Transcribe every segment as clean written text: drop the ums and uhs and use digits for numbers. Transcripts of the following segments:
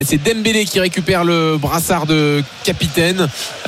C'est Dembélé qui récupère le brassard de capitaine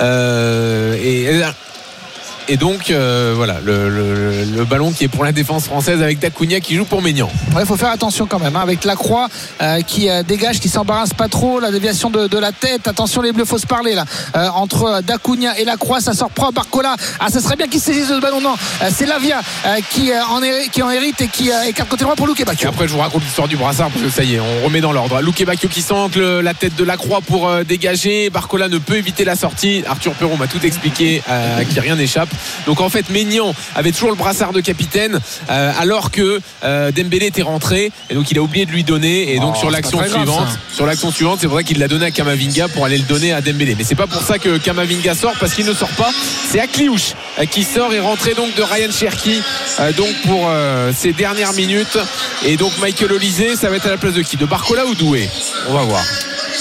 et donc voilà le ballon qui est pour la défense française avec Dacunia qui joue pour Maignan. Il faut faire attention quand même avec Lacroix qui dégage, qui s'embarrasse pas trop, la déviation de la tête. Attention les Bleus, faut se parler là entre Dacunia et Lacroix, ça sort propre. Barcola, ça serait bien qu'il saisisse ce ballon. Non, c'est Lavia qui en hérite et qui écarte côté droit pour Luque Bacchio. Et après je vous raconte l'histoire du brassard parce que ça y est, on remet dans l'ordre. Luque Bacchio qui centre la tête de Lacroix pour dégager. Barcola ne peut éviter la sortie. Arthur Perrault m'a tout expliqué, à qui rien n'échappe. Donc en fait Maignan avait toujours le brassard de capitaine alors que Dembélé était rentré et donc il a oublié de lui donner et donc sur l'action suivante c'est pour ça qu'il l'a donné à Camavinga pour aller le donner à Dembélé. Mais c'est pas pour ça que Camavinga sort, parce qu'il ne sort pas, c'est Akliouche qui sort et rentré donc de Ryan Cherki donc pour ces dernières minutes. Et donc Michael Olise, ça va être à la place de qui? De Barcola ou Doué? On va voir.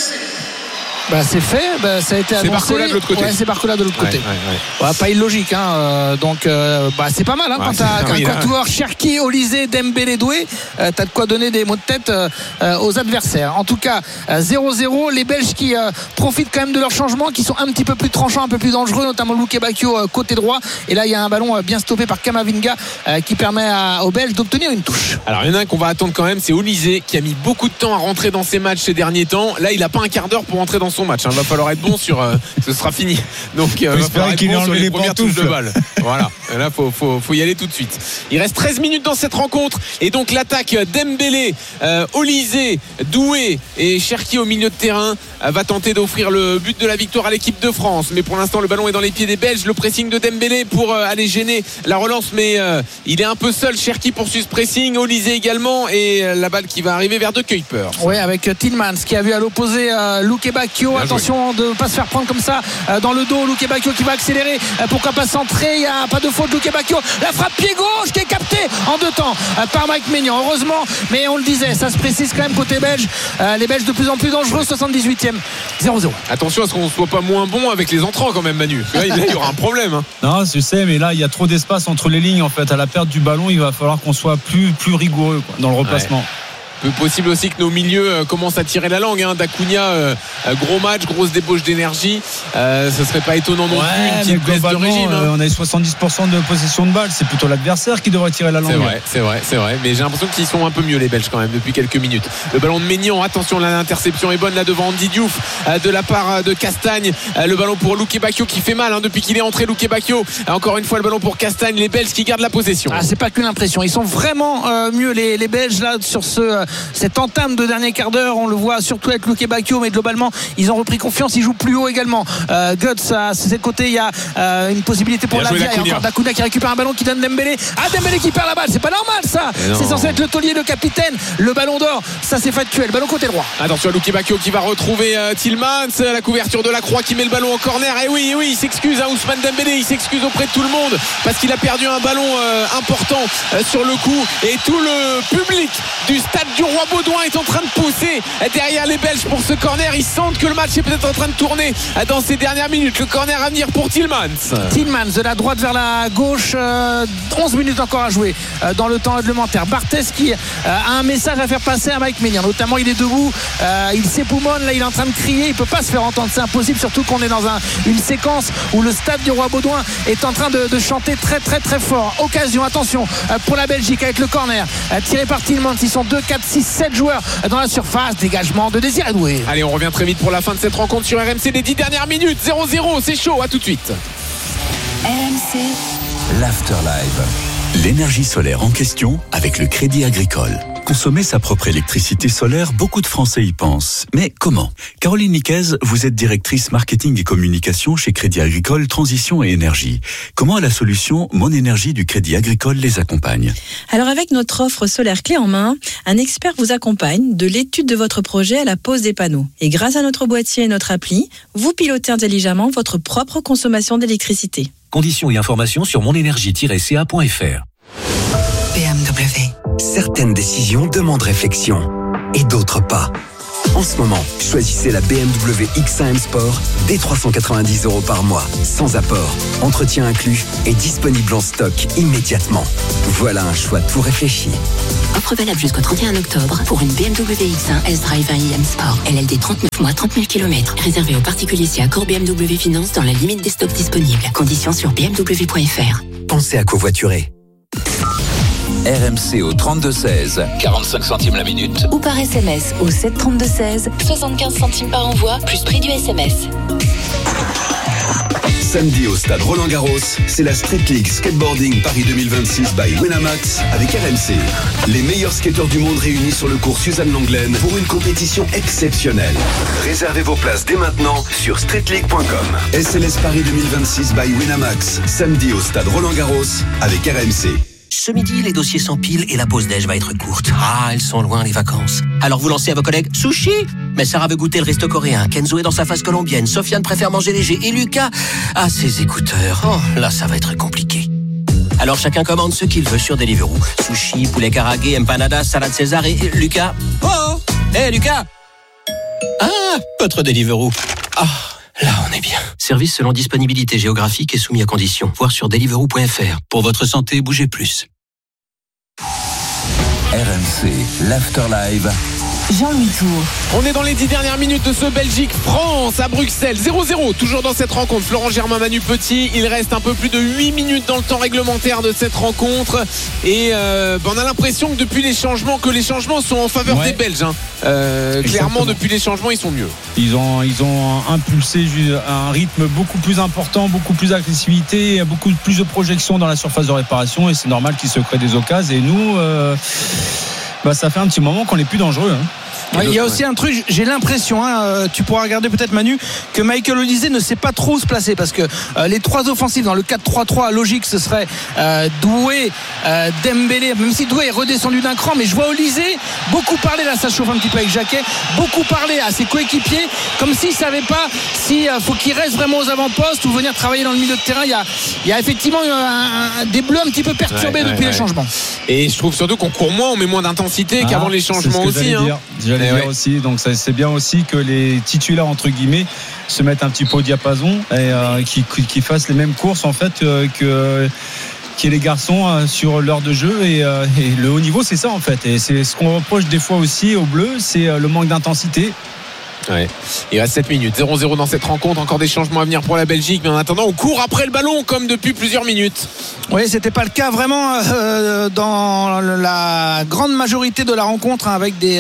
C'est fait, ça a été annoncé. C'est Barcola de l'autre côté. Ouais, c'est Barcola de l'autre côté. Ouais. Pas illogique, donc c'est pas mal quand t'as un joueur Cherki, Olise, Dembélé, Doué, t'as de quoi donner des mots de tête aux adversaires. En tout cas 0-0, les Belges qui profitent quand même de leurs changements, qui sont un petit peu plus tranchants, un peu plus dangereux, notamment Luque Bacchio côté droit. Et là il y a un ballon bien stoppé par Camavinga qui permet aux Belges d'obtenir une touche. Alors il y en a un qu'on va attendre quand même, c'est Olise qui a mis beaucoup de temps à rentrer dans ses matchs ces derniers temps. Là il a pas un quart d'heure pour rentrer dans son match. Il va falloir être bon sur ce sera fini. Donc il va falloir être bon sur les premières touches de balle. Voilà. Là faut y aller tout de suite. Il reste 13 minutes dans cette rencontre et donc l'attaque Dembélé, Olise, Doué et Cherki au milieu de terrain va tenter d'offrir le but de la victoire à l'équipe de France. Mais pour l'instant le ballon est dans les pieds des Belges. Le pressing de Dembélé pour aller gêner la relance, mais il est un peu seul. Cherki poursuit ce pressing, Olise également, et la balle qui va arriver vers De Kuiper. Oui, avec Tillmans qui a vu à l'opposé Luque Bacchio. Attention de ne pas se faire prendre comme ça dans le dos. Luque Bacchio qui va accélérer, pourquoi pas centrer, il n'y a pas de faute. Luque Bacchio, la frappe pied gauche qui est captée en deux temps par Mike Maignan, heureusement, mais on le disait, ça se précise quand même côté belge, les Belges de plus en plus dangereux. 78e, 0-0. Attention à ce qu'on ne soit pas moins bon avec les entrants quand même, Manu. Là il y aura un problème. Non, je sais, mais là il y a trop d'espace entre les lignes en fait. À la perte du ballon, il va falloir qu'on soit plus rigoureux dans le replacement. Possible aussi que nos milieux commencent à tirer la langue. Dacunia, gros match, grosse débauche d'énergie. Ce serait pas étonnant non plus une petite baisse de régime. On a eu 70% de possession de balle. C'est plutôt l'adversaire qui devrait tirer la langue. C'est vrai. Mais j'ai l'impression qu'ils sont un peu mieux les Belges quand même depuis quelques minutes. Le ballon de Maignan, attention, l'interception est bonne là devant Andy Diouf de la part de Castagne. Le ballon pour Luque Bacchio qui fait mal depuis qu'il est entré. Luque Bacchio, encore une fois le ballon pour Castagne. Les Belges qui gardent la possession. C'est pas qu'une impression. Ils sont vraiment mieux les Belges là sur cette entame de dernier quart d'heure. On le voit surtout avec Luque Bacchio, mais globalement ils ont repris confiance, ils jouent plus haut également. Guts à ses côtés, il y a une possibilité pour Lavia, et encore Dacunia qui récupère un ballon qui donne Dembélé. Dembélé qui perd la balle, c'est pas normal ça. C'est censé être le taulier, le capitaine. Le ballon d'or, ça c'est factuel. Ballon côté droit. Attention à Luque Bacchio qui va retrouver Tillmans, la couverture de Lacroix qui met le ballon en corner. Et oui, il s'excuse, Ousmane Dembélé, il s'excuse auprès de tout le monde parce qu'il a perdu un ballon important sur le coup, et tout le public du stade du Roi Baudouin est en train de pousser derrière les Belges pour ce corner. Ils sentent que le match est peut-être en train de tourner dans ces dernières minutes. Le corner à venir pour Tillmans de la droite vers la gauche. 11 minutes encore à jouer dans le temps réglementaire. Barthez qui a un message à faire passer à Mike Maignan, notamment il est debout, il s'époumonne là, il est en train de crier, il peut pas se faire entendre, c'est impossible, surtout qu'on est dans une séquence où le stade du Roi Baudouin est en train de chanter très très très fort. Occasion, attention pour la Belgique avec le corner tiré par Tillmans. Ils sont 2, 4, 6, 7 joueurs dans la surface. Dégagement de Désiré Doué. Allez, on revient très vite pour la fin de cette rencontre sur RMC. Les 10 dernières minutes, 0-0, c'est chaud, à tout de suite. RMC l'Afterlife. L'énergie solaire en question avec le Crédit Agricole. Consommer sa propre électricité solaire, beaucoup de Français y pensent. Mais comment ? Caroline Niquez, vous êtes directrice marketing et communication chez Crédit Agricole Transition et Énergie. Comment la solution Mon Énergie du Crédit Agricole les accompagne ? Alors avec notre offre solaire clé en main, un expert vous accompagne de l'étude de votre projet à la pose des panneaux. Et grâce à notre boîtier et notre appli, vous pilotez intelligemment votre propre consommation d'électricité. Conditions et informations sur monenergie-ca.fr. BMW. Certaines décisions demandent réflexion et d'autres pas. En ce moment, choisissez la BMW X1 M Sport dès 390 € par mois, sans apport, entretien inclus et disponible en stock immédiatement. Voilà un choix tout réfléchi. Offre valable jusqu'au 31 octobre pour une BMW X1 S-Drive 1 IM Sport. LLD 39 mois, 30 000 km. Réservé aux particuliers si accord BMW Finance dans la limite des stocks disponibles. Conditions sur bmw.fr. Pensez à covoiturer. RMC au 32-16, 45 centimes la minute. Ou par SMS au 732-16, 75 centimes par envoi, plus prix du SMS. Samedi au stade Roland-Garros, c'est la Street League Skateboarding Paris 2026 by Winamax avec RMC. Les meilleurs skateurs du monde réunis sur le cours Suzanne Lenglen pour une compétition exceptionnelle. Réservez vos places dès maintenant sur streetleague.com. SLS Paris 2026 by Winamax, samedi au stade Roland-Garros avec RMC. Ce midi, les dossiers s'empilent et la pause déj va être courte. Ah, elles sont loin, les vacances. Alors vous lancez à vos collègues sushi. Mais Sarah veut goûter le resto coréen. Kenzo est dans sa phase colombienne. Sofiane préfère manger léger. Et Lucas a ses écouteurs. Oh, là, ça va être compliqué. Alors chacun commande ce qu'il veut sur Deliveroo. Sushi, poulet karagué, empanadas, salade César et Lucas. Oh, Lucas. Ah, votre Deliveroo. Ah. Là, on est bien. Service selon disponibilité géographique et soumis à conditions. Voir sur deliveroo.fr. Pour votre santé, bougez plus. RMC, l'Afterlive. Jean-Louis Tour. On est dans les 10 dernières minutes de ce Belgique-France à Bruxelles. 0-0, toujours dans cette rencontre. Florent Germain, Manu Petit. Il reste un peu plus de 8 minutes dans le temps réglementaire de cette rencontre. Et on a l'impression que depuis les changements, sont en faveur des Belges. Clairement, depuis les changements, ils sont mieux. Ils ont impulsé un rythme beaucoup plus important, beaucoup plus d'agressivité, beaucoup plus de projection dans la surface de réparation. Et c'est normal qu'ils se créent des occasions. Et nous... ça fait un petit moment qu'on n'est plus dangereux. Il y a aussi un truc, j'ai l'impression, tu pourras regarder peut-être Manu, que Michael Olise ne sait pas trop où se placer parce que les trois offensifs dans le 4-3-3 logique ce serait Doué, Dembélé, même si Doué est redescendu d'un cran, mais je vois Olise beaucoup parler, là ça chauffe un petit peu avec Jacquet, beaucoup parler à ses coéquipiers comme s'il ne savait pas s'il faut qu'il reste vraiment aux avant-postes ou venir travailler dans le milieu de terrain. Il y a effectivement des bleus un petit peu perturbés depuis les changements. Et je trouve surtout qu'on court moins, on met moins d'intensité qu'avant les changements aussi. J'allais dire aussi, donc c'est bien aussi que les titulaires entre guillemets se mettent un petit peu au diapason et qui fassent les mêmes courses en fait que les garçons sur l'heure de jeu et le haut niveau, c'est ça en fait, et c'est ce qu'on reproche des fois aussi aux Bleus, c'est le manque d'intensité. Ouais. Il reste 7 minutes, 0-0 dans cette rencontre, encore des changements à venir pour la Belgique, mais en attendant on court après le ballon comme depuis plusieurs minutes. Oui, c'était pas le cas vraiment dans la grande majorité de la rencontre, avec des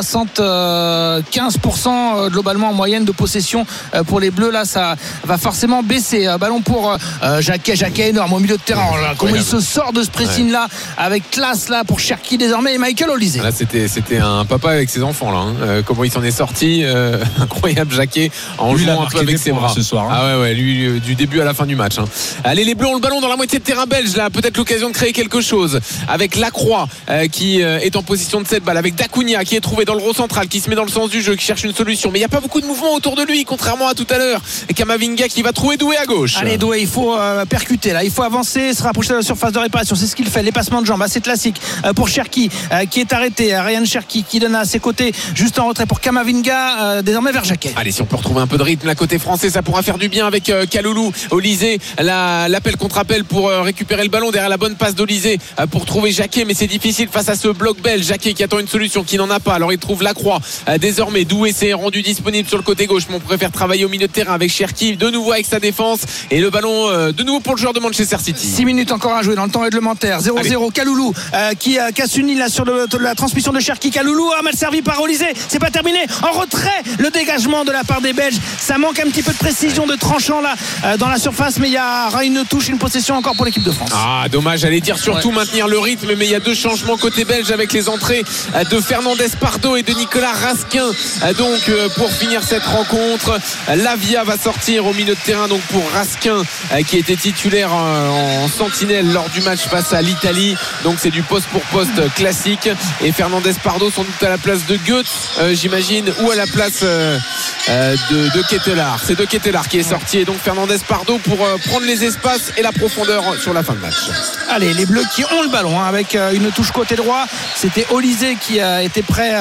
75% globalement en moyenne de possession pour les Bleus. Là ça va forcément baisser. Ballon pour Jacquet énorme au milieu de terrain. Comment il se sort de ce pressing là avec classe là pour Cherki désormais, et Michael Olise. Là c'était un papa avec ses enfants là. Comment il s'en est sorti. Incroyable Jacquet en jouant un peu avec ses bras ce soir. Ah ouais, lui du début à la fin du match. Allez, les Bleus ont le ballon dans la moitié de terrain belge. Là, peut-être l'occasion de créer quelque chose avec Lacroix qui est en position de cette balle, avec Dacunia qui est trouvé dans le rond central, qui se met dans le sens du jeu, qui cherche une solution. Mais il n'y a pas beaucoup de mouvement autour de lui, contrairement à tout à l'heure. Et Kamavinga qui va trouver Doué à gauche. Allez, Doué, il faut percuter là, il faut avancer, se rapprocher de la surface de réparation. C'est ce qu'il fait, les passements de jambes assez classiques pour Cherki qui est arrêté. Ryan Cherki qui donne à ses côtés juste en retrait pour Kamavinga. Désormais vers Jacquet. Allez, si on peut retrouver un peu de rythme là côté français, ça pourra faire du bien avec Kaloulou. Olise, l'appel contre appel pour récupérer le ballon derrière la bonne passe d'Olise pour trouver Jacquet, mais c'est difficile face à ce bloc belge. Jacquet qui attend une solution, qui n'en a pas, alors il trouve Lacroix. Désormais Doué s'est rendu disponible sur le côté gauche, mais on préfère travailler au milieu de terrain avec Cherki de nouveau avec sa défense, et le ballon de nouveau pour le joueur de Manchester City. 6 minutes encore à jouer dans le temps réglementaire. 0-0. Kaloulou qui casse une ligne là sur la transmission de Cherki. Kaloulou mal servi par Olise, c'est pas terminé, en retrait le dégagement de la part des Belges. Ça manque un petit peu de précision, de tranchant là dans la surface, mais il y aura une touche, une possession encore pour l'équipe de France. Ah, dommage, j'allais dire surtout maintenir le rythme, mais il y a deux changements côté belge avec les entrées de Fernandez Pardo et de Nicolas Raskin. Donc pour finir cette rencontre, Lavia va sortir au milieu de terrain, donc pour Raskin qui était titulaire en sentinelle lors du match face à l'Italie. Donc c'est du poste pour poste classique, et Fernandez Pardo sans doute à la place de Goetz, j'imagine, ou à la place de Ketelaar. C'est de Ketelaar qui est sorti et donc Fernandez Pardo pour prendre les espaces et la profondeur sur la fin de match. Allez, les Bleus qui ont le ballon avec une touche côté droit. C'était Olysée qui était prêt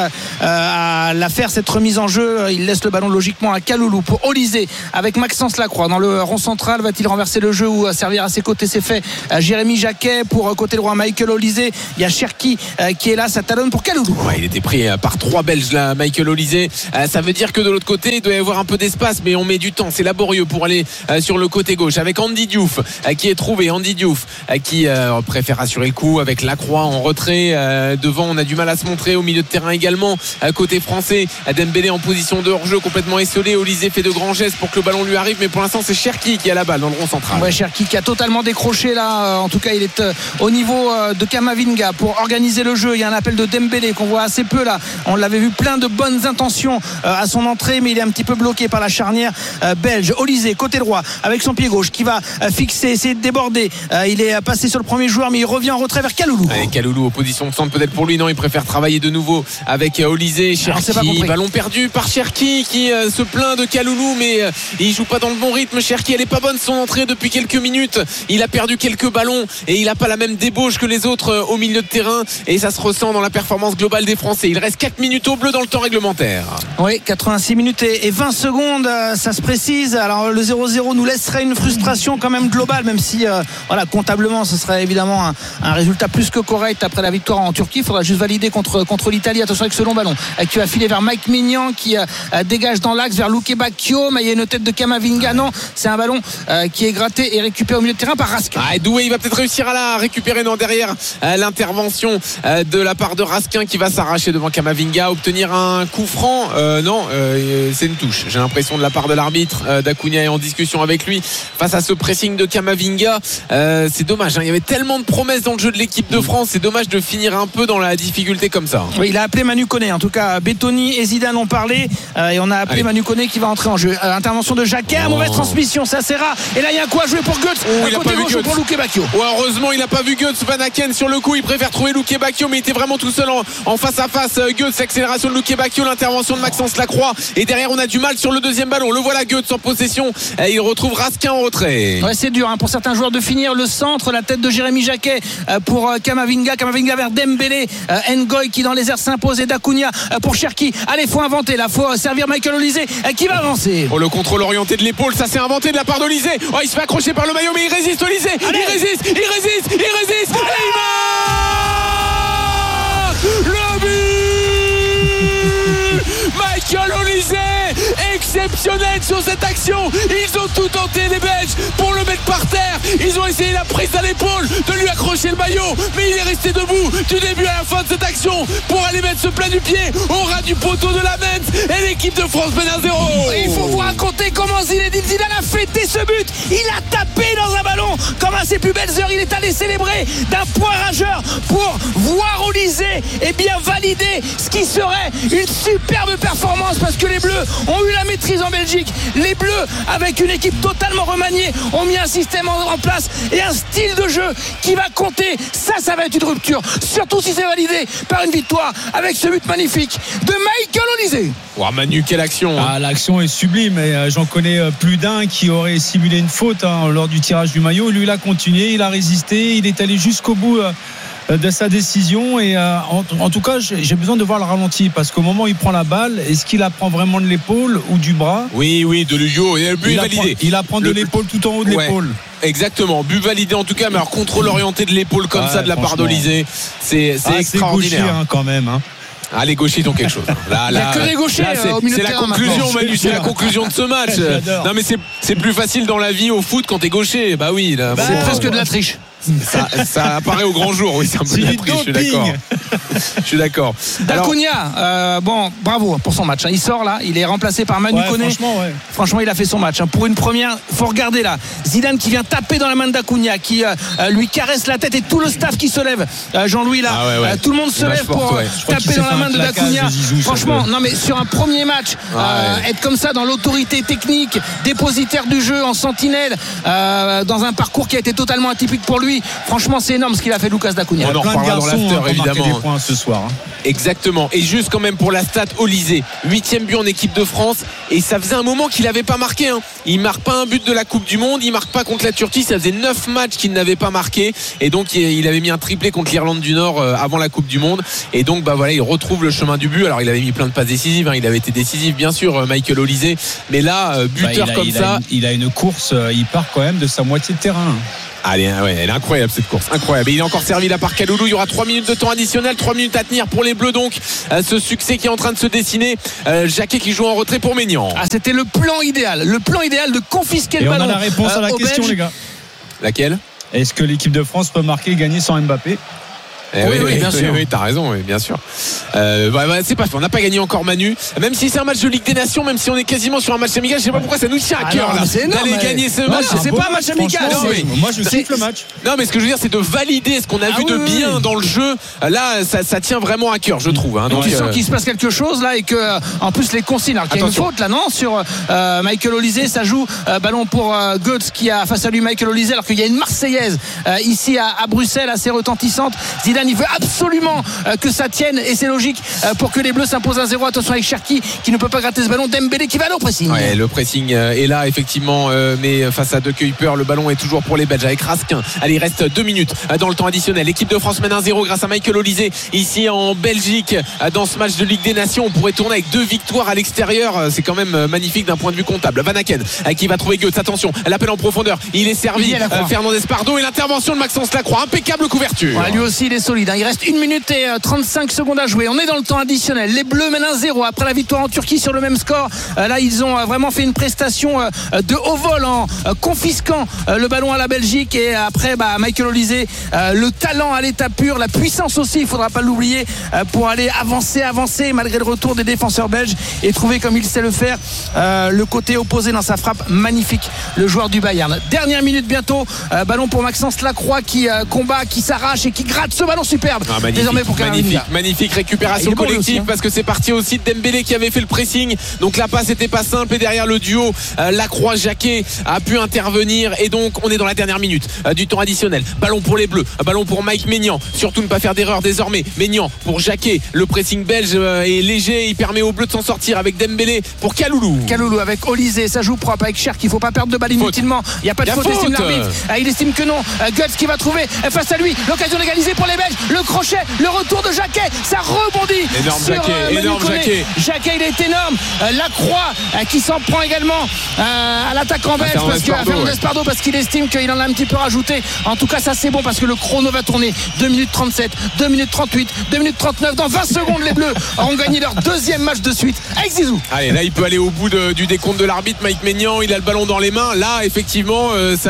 à la faire, cette remise en jeu. Il laisse le ballon logiquement à Kaloulou pour Olysée avec Maxence Lacroix dans le rond central. Va-t-il renverser le jeu ou servir à ses côtés? C'est fait. Jérémy Jacquet pour côté droit, Michael Olysée. Il y a Cherki qui est là, ça talonne pour Kaloulou. Il était pris par 3 Belges là, Michael Olysée. Ça veut dire que de l'autre côté il doit y avoir un peu d'espace, mais on met du temps, c'est laborieux pour aller sur le côté gauche avec Andy Diouf qui est trouvé. Andy Diouf qui préfère assurer le coup avec Lacroix en retrait. Devant on a du mal à se montrer, au milieu de terrain également côté français. Dembélé en position de hors-jeu complètement esselé. Olysée fait de grands gestes pour que le ballon lui arrive, mais pour l'instant c'est Cherki qui a la balle dans le rond central. Cherki qui a totalement décroché là, en tout cas il est au niveau de Kamavinga pour organiser le jeu. Il y a un appel de Dembélé qu'on voit assez peu là, on l'avait vu, plein de bonnes intentions à son entrée, mais il est un petit peu bloqué par la charnière belge. Olysée côté droit avec son pied gauche qui va fixer, essayer de déborder. Il est passé sur le premier joueur, mais il revient en retrait vers Kaloulou. Kaloulou, opposition de centre peut-être pour lui. Non, il préfère travailler de nouveau avec Olysée. Cherki, ballon perdu par Cherki qui se plaint de Kaloulou, mais il joue pas dans le bon rythme. Cherki, elle est pas bonne son entrée depuis quelques minutes. Il a perdu quelques ballons et il a pas la même débauche que les autres au milieu de terrain, et ça se ressent dans la performance globale des Français. Il reste 4 minutes au bleu dans le temps réglementaire. Oui, 86 minutes et 20 secondes, ça se précise. Alors le 0-0 nous laisserait une frustration quand même globale, même si comptablement ce serait évidemment un résultat plus que correct après la victoire en Turquie. Il faudra juste valider contre l'Italie. Attention avec ce long ballon qui va filer vers Mike Maignan qui dégage dans l'axe vers Luke Bacchio, mais il y a une tête de Kamavinga. Non, c'est un ballon qui est gratté et récupéré au milieu de terrain par Raskin. Doué, il va peut-être réussir à la récupérer derrière l'intervention de la part de Raskin qui va s'arracher devant Kamavinga, obtenir un coup franc. C'est une touche, j'ai l'impression, de la part de l'arbitre. D'Acuna est en discussion avec lui face à ce pressing de Kamavinga. C'est dommage, il y avait tellement de promesses dans le jeu de l'équipe de France, c'est dommage de finir un peu dans la difficulté comme ça. Oui, il a appelé Manu Koné, en tout cas Bettoni et Zidane ont parlé et on a appelé Manu Koné qui va entrer en jeu. Intervention de Jacquet, mauvaise transmission, ça c'est rare, et là il y a un coup à jouer pour Götze, côté gauche pour Luke Bacchio. Heureusement il n'a pas vu Götze. Van Aken sur le coup, il préfère trouver Luke Bacchio, mais il était vraiment tout seul en face à face. Götze, accélération de Luke Bacchio, l'intervention de Maxence Lacroix, et derrière on a du mal sur le deuxième ballon. Le voilà Götze en possession, et il retrouve Raskin en retrait. C'est dur pour certains joueurs de finir le centre. La tête de Jérémy Jacquet pour Kamavinga vers Dembélé, Ngoy qui dans les airs s'impose, et D'Acuna pour Cherki. Allez, faut inventer là, faut servir Michael Olysée qui va avancer. Le contrôle orienté de l'épaule, ça s'est inventé de la part d'Olysée. Il se fait accrocher par le maillot, mais il résiste Olysée. Il résiste et il marque le but. Michael Olysée, exceptionnel sur cette action. Ils ont tout tenté les Belges pour le mettre par terre. Ils ont essayé la prise à l'épaule, de lui accrocher le maillot, mais il est resté debout du début à la fin de cette action pour aller mettre ce plat du pied au ras du poteau de la Metz, et l'équipe de France mène 1-0. Il faut vous raconter comment Zinedine Zidane a fêté ce but. Il a tapé dans un ballon comme à ses plus belles heures. Il est allé célébrer d'un point rageur pour voir Olysée valider ce qui serait une superbe performance, parce que les Bleus ont eu la maîtrise en Belgique. Les Bleus, avec une équipe totalement remaniée, ont mis un système en place et un style de jeu qui va compter. Ça va être une rupture, surtout si c'est validé par une victoire avec ce but magnifique de Michael Olysée. Manu, quelle action. L'action est sublime, et j'en connais plus d'un qui aurait simulé une faute lors du tirage du maillot. Lui, il a continué, il a résisté, il est allé jusqu'au bout de sa décision, et en tout cas j'ai besoin de voir le ralenti, parce qu'au moment où il prend la balle, est-ce qu'il la prend vraiment de l'épaule ou du bras? Oui, de l'Uyo, et le but est validé. Il la prend de l'épaule, tout en haut de l'épaule. Exactement, but validé en tout cas, mais alors contrôle orienté de l'épaule comme ça de la part d'Olysée, c'est extraordinaire. C'est gaucher quand même. Les gauchers ont quelque chose. Il n'y a que les gauchers au milieu de terrain. C'est la conclusion, Manu, c'est la conclusion de ce match. Non, mais c'est plus facile dans la vie au foot quand t'es gaucher. Oui, c'est presque de la triche. Ça apparaît au grand jour, oui, c'est un peu de la triche, je suis d'accord. D'Acuna, bravo pour son match. Il sort là, il est remplacé par Manu Koné. Franchement, il a fait son match. Pour une première, faut regarder là. Zidane qui vient taper dans la main de D'Acuna, qui lui caresse la tête, et tout le staff qui se lève. Jean-Louis là, tout le monde se lève pour taper dans la main de D'Acuna. Franchement, non mais sur un premier match, être comme ça dans l'autorité technique, dépositaire du jeu en sentinelle, dans un parcours qui a été totalement atypique pour lui. lui. Franchement, c'est énorme ce qu'il a fait, Lucas Daconia. On en reparlera dans l'after, évidemment. Des points ce soir. Exactement. Et juste quand même pour la stat, Olysée, 8e but en équipe de France. Et ça faisait un moment qu'il n'avait pas marqué. Il marque pas un but de la Coupe du Monde. Il marque pas contre la Turquie. Ça faisait 9 matchs qu'il n'avait pas marqué. Et donc il avait mis un triplé contre l'Irlande du Nord avant la Coupe du Monde. Et donc il retrouve le chemin du but. Alors il avait mis plein de passes décisives. Il avait été décisif bien sûr, Michael Olysée. Mais là, buteur il a une course. Il part quand même de sa moitié de terrain. Allez, ouais, elle est incroyable cette course, incroyable. Et il est encore servi là par Kaloulou. Il y aura 3 minutes de temps additionnel, 3 minutes à tenir pour les Bleus donc. Ce succès qui est en train de se dessiner. Jacquet qui joue en retrait pour Maignan. C'était le plan idéal de confisquer le ballon. On a la réponse à la question, les gars. Laquelle ? Est-ce que l'équipe de France peut marquer et gagner sans Mbappé ? Oui, bien sûr. Oui, t'as raison, oui, bien sûr. C'est pas fait. On n'a pas gagné encore, Manu. Même si c'est un match de Ligue des Nations, même si on est quasiment sur un match amical, je sais pas pourquoi ça nous tient à cœur d'aller gagner ce match. C'est pas un match amical. Moi, je siffle le match. Non, mais ce que je veux dire, c'est de valider ce qu'on a vu de bien dans le jeu. Là, ça tient vraiment à cœur, je trouve. Donc, tu sens qu'il se passe quelque chose là et que, en plus, les consignes. Alors qu'il y a une faute là, non, sur Michael Olysée. Ça joue ballon pour Götze qui a face à lui Michael Olysée, alors qu'il y a une Marseillaise ici à Bruxelles assez retentissante. Zidane, il veut absolument que ça tienne et c'est logique pour que les Bleus s'imposent 1-0. Attention avec Cherki qui ne peut pas gratter ce ballon. Dembélé qui va aller au pressing. Ouais, le pressing est là effectivement, mais face à De Kuyper, le ballon est toujours pour les Belges avec Raskin. Allez, il reste 2 minutes dans le temps additionnel. L'équipe de France mène 1-0 grâce à Michael Olysée ici en Belgique dans ce match de Ligue des Nations. On pourrait tourner avec 2 victoires à l'extérieur. C'est quand même magnifique d'un point de vue comptable. Van Aken qui va trouver Götze. Attention, l'appel en profondeur. Il est servi. Fernandez Pardo et l'intervention de Maxence Lacroix. Impeccable couverture. Lui aussi il est solide. Il reste 1 minute et 35 secondes à jouer. On est dans le temps additionnel. Les Bleus mènent 1-0 après la victoire en Turquie sur le même score. Là, ils ont vraiment fait une prestation de haut vol en confisquant le ballon à la Belgique. Et après, Michael Olysée, le talent à l'état pur, la puissance aussi, il ne faudra pas l'oublier, pour aller avancer malgré le retour des défenseurs belges et trouver comme il sait le faire le côté opposé dans sa frappe. Magnifique, le joueur du Bayern. Dernière minute bientôt. Ballon pour Maxence Lacroix qui combat, qui s'arrache et qui gratte ce ballon superbe. Désormais pour magnifique récupération collective parce que c'est parti aussi de Dembélé qui avait fait le pressing. Donc la passe n'était pas simple et derrière le duo Lacroix-Jacquet a pu intervenir et donc on est dans la dernière minute du temps additionnel. Ballon pour les Bleus, ballon pour Mike Maignan. Surtout ne pas faire d'erreur désormais. Maignan pour Jacquet. Le pressing belge est léger, il permet aux Bleus de s'en sortir avec Dembélé pour Kaloulou avec Olysée, ça joue propre avec Cher qu'il ne faut pas perdre de balle inutilement. Il n'y a pas de faute, estime l'arbitre. Il estime que non. Götze qui va trouver face à lui l'occasion d'égaliser pour les Belges. Le crochet, le retour de Jacquet, ça rebondit. Énorme Jacquet. Jacquet, il est énorme. Lacroix qui s'en prend également à l'attaquant belge Fernandez Pardo parce qu'il estime qu'il en a un petit peu rajouté. En tout cas, ça c'est bon parce que le chrono va tourner. 2 minutes 37, 2 minutes 38, 2 minutes 39. Dans 20 secondes, les Bleus auront gagné leur 2e match de suite avec Zizou. Allez, là il peut aller au bout du décompte de l'arbitre. Mike Maignan, il a le ballon dans les mains. Là, effectivement,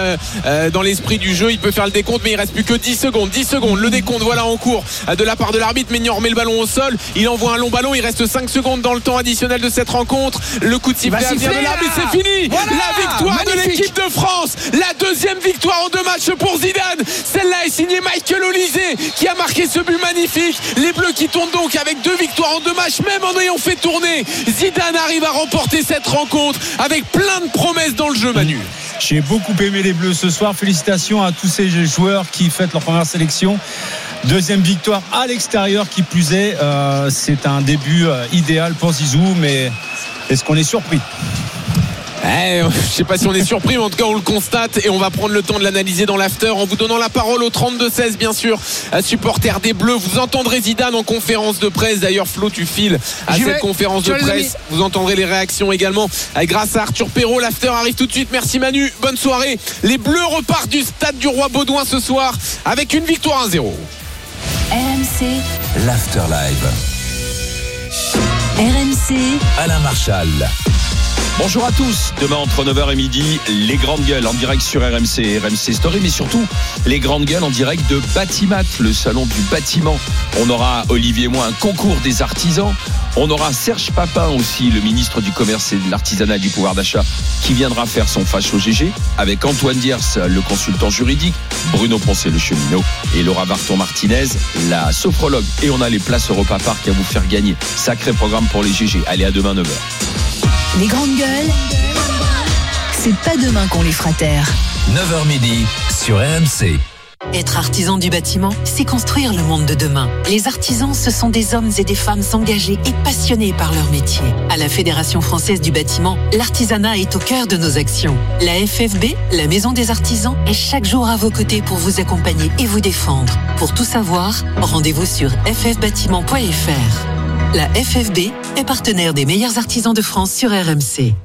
dans l'esprit du jeu, il peut faire le décompte, mais il reste plus que 10 secondes. Le décompte, voilà en cours de la part de l'arbitre. Maignan remet le ballon au sol. Il envoie un long ballon. Il reste 5 secondes dans le temps additionnel de cette rencontre. Le coup de sifflet vient de l'arbitre. C'est fini. Voilà, la victoire de l'équipe de France. La 2e victoire en 2 matchs pour Zidane. Celle-là est signée Michael Olysée qui a marqué ce but magnifique. Les Bleus qui tournent donc avec 2 victoires en 2 matchs, même en ayant fait tourner. Zidane arrive à remporter cette rencontre avec plein de promesses dans le jeu, Manu. J'ai beaucoup aimé les Bleus ce soir. Félicitations à tous ces joueurs qui fêtent leur première sélection. 2e victoire à l'extérieur qui plus est. C'est un début idéal pour Zizou, mais est-ce qu'on est surpris ? Je sais pas si on est surpris, mais en tout cas on le constate et on va prendre le temps de l'analyser dans l'after en vous donnant la parole au 32-16 bien sûr. Supporters des Bleus, vous entendrez Zidane en conférence de presse. D'ailleurs Flo, tu files à cette conférence de presse. Vous entendrez les réactions également grâce à Arthur Perrault. L'after arrive tout de suite. Merci Manu, bonne soirée. Les Bleus repartent du stade du Roi Baudouin ce soir avec une victoire 1-0. RMC l'After Live. RMC Alain Marchal. Bonjour à tous, demain entre 9h et midi, les grandes gueules en direct sur RMC, RMC Story, mais surtout les grandes gueules en direct de Batimat, le salon du bâtiment. On aura, Olivier et moi, un concours des artisans. On aura Serge Papin aussi, le ministre du Commerce et de l'Artisanat et du Pouvoir d'achat, qui viendra faire son fâche au GG, avec Antoine Diers, le consultant juridique, Bruno Poncet, le cheminot, et Laura Varton-Martinez, la sophrologue. Et on a les places Europa Park à vous faire gagner. Sacré programme pour les GG. Allez, à demain 9h. Les grandes gueules, c'est pas demain qu'on les fera taire. 9h midi sur RMC. Être artisan du bâtiment, c'est construire le monde de demain. Les artisans, ce sont des hommes et des femmes engagés et passionnés par leur métier. À la Fédération française du bâtiment, l'artisanat est au cœur de nos actions. La FFB, la Maison des artisans, est chaque jour à vos côtés pour vous accompagner et vous défendre. Pour tout savoir, rendez-vous sur ffbâtiment.fr. La FFB est partenaire des meilleurs artisans de France sur RMC.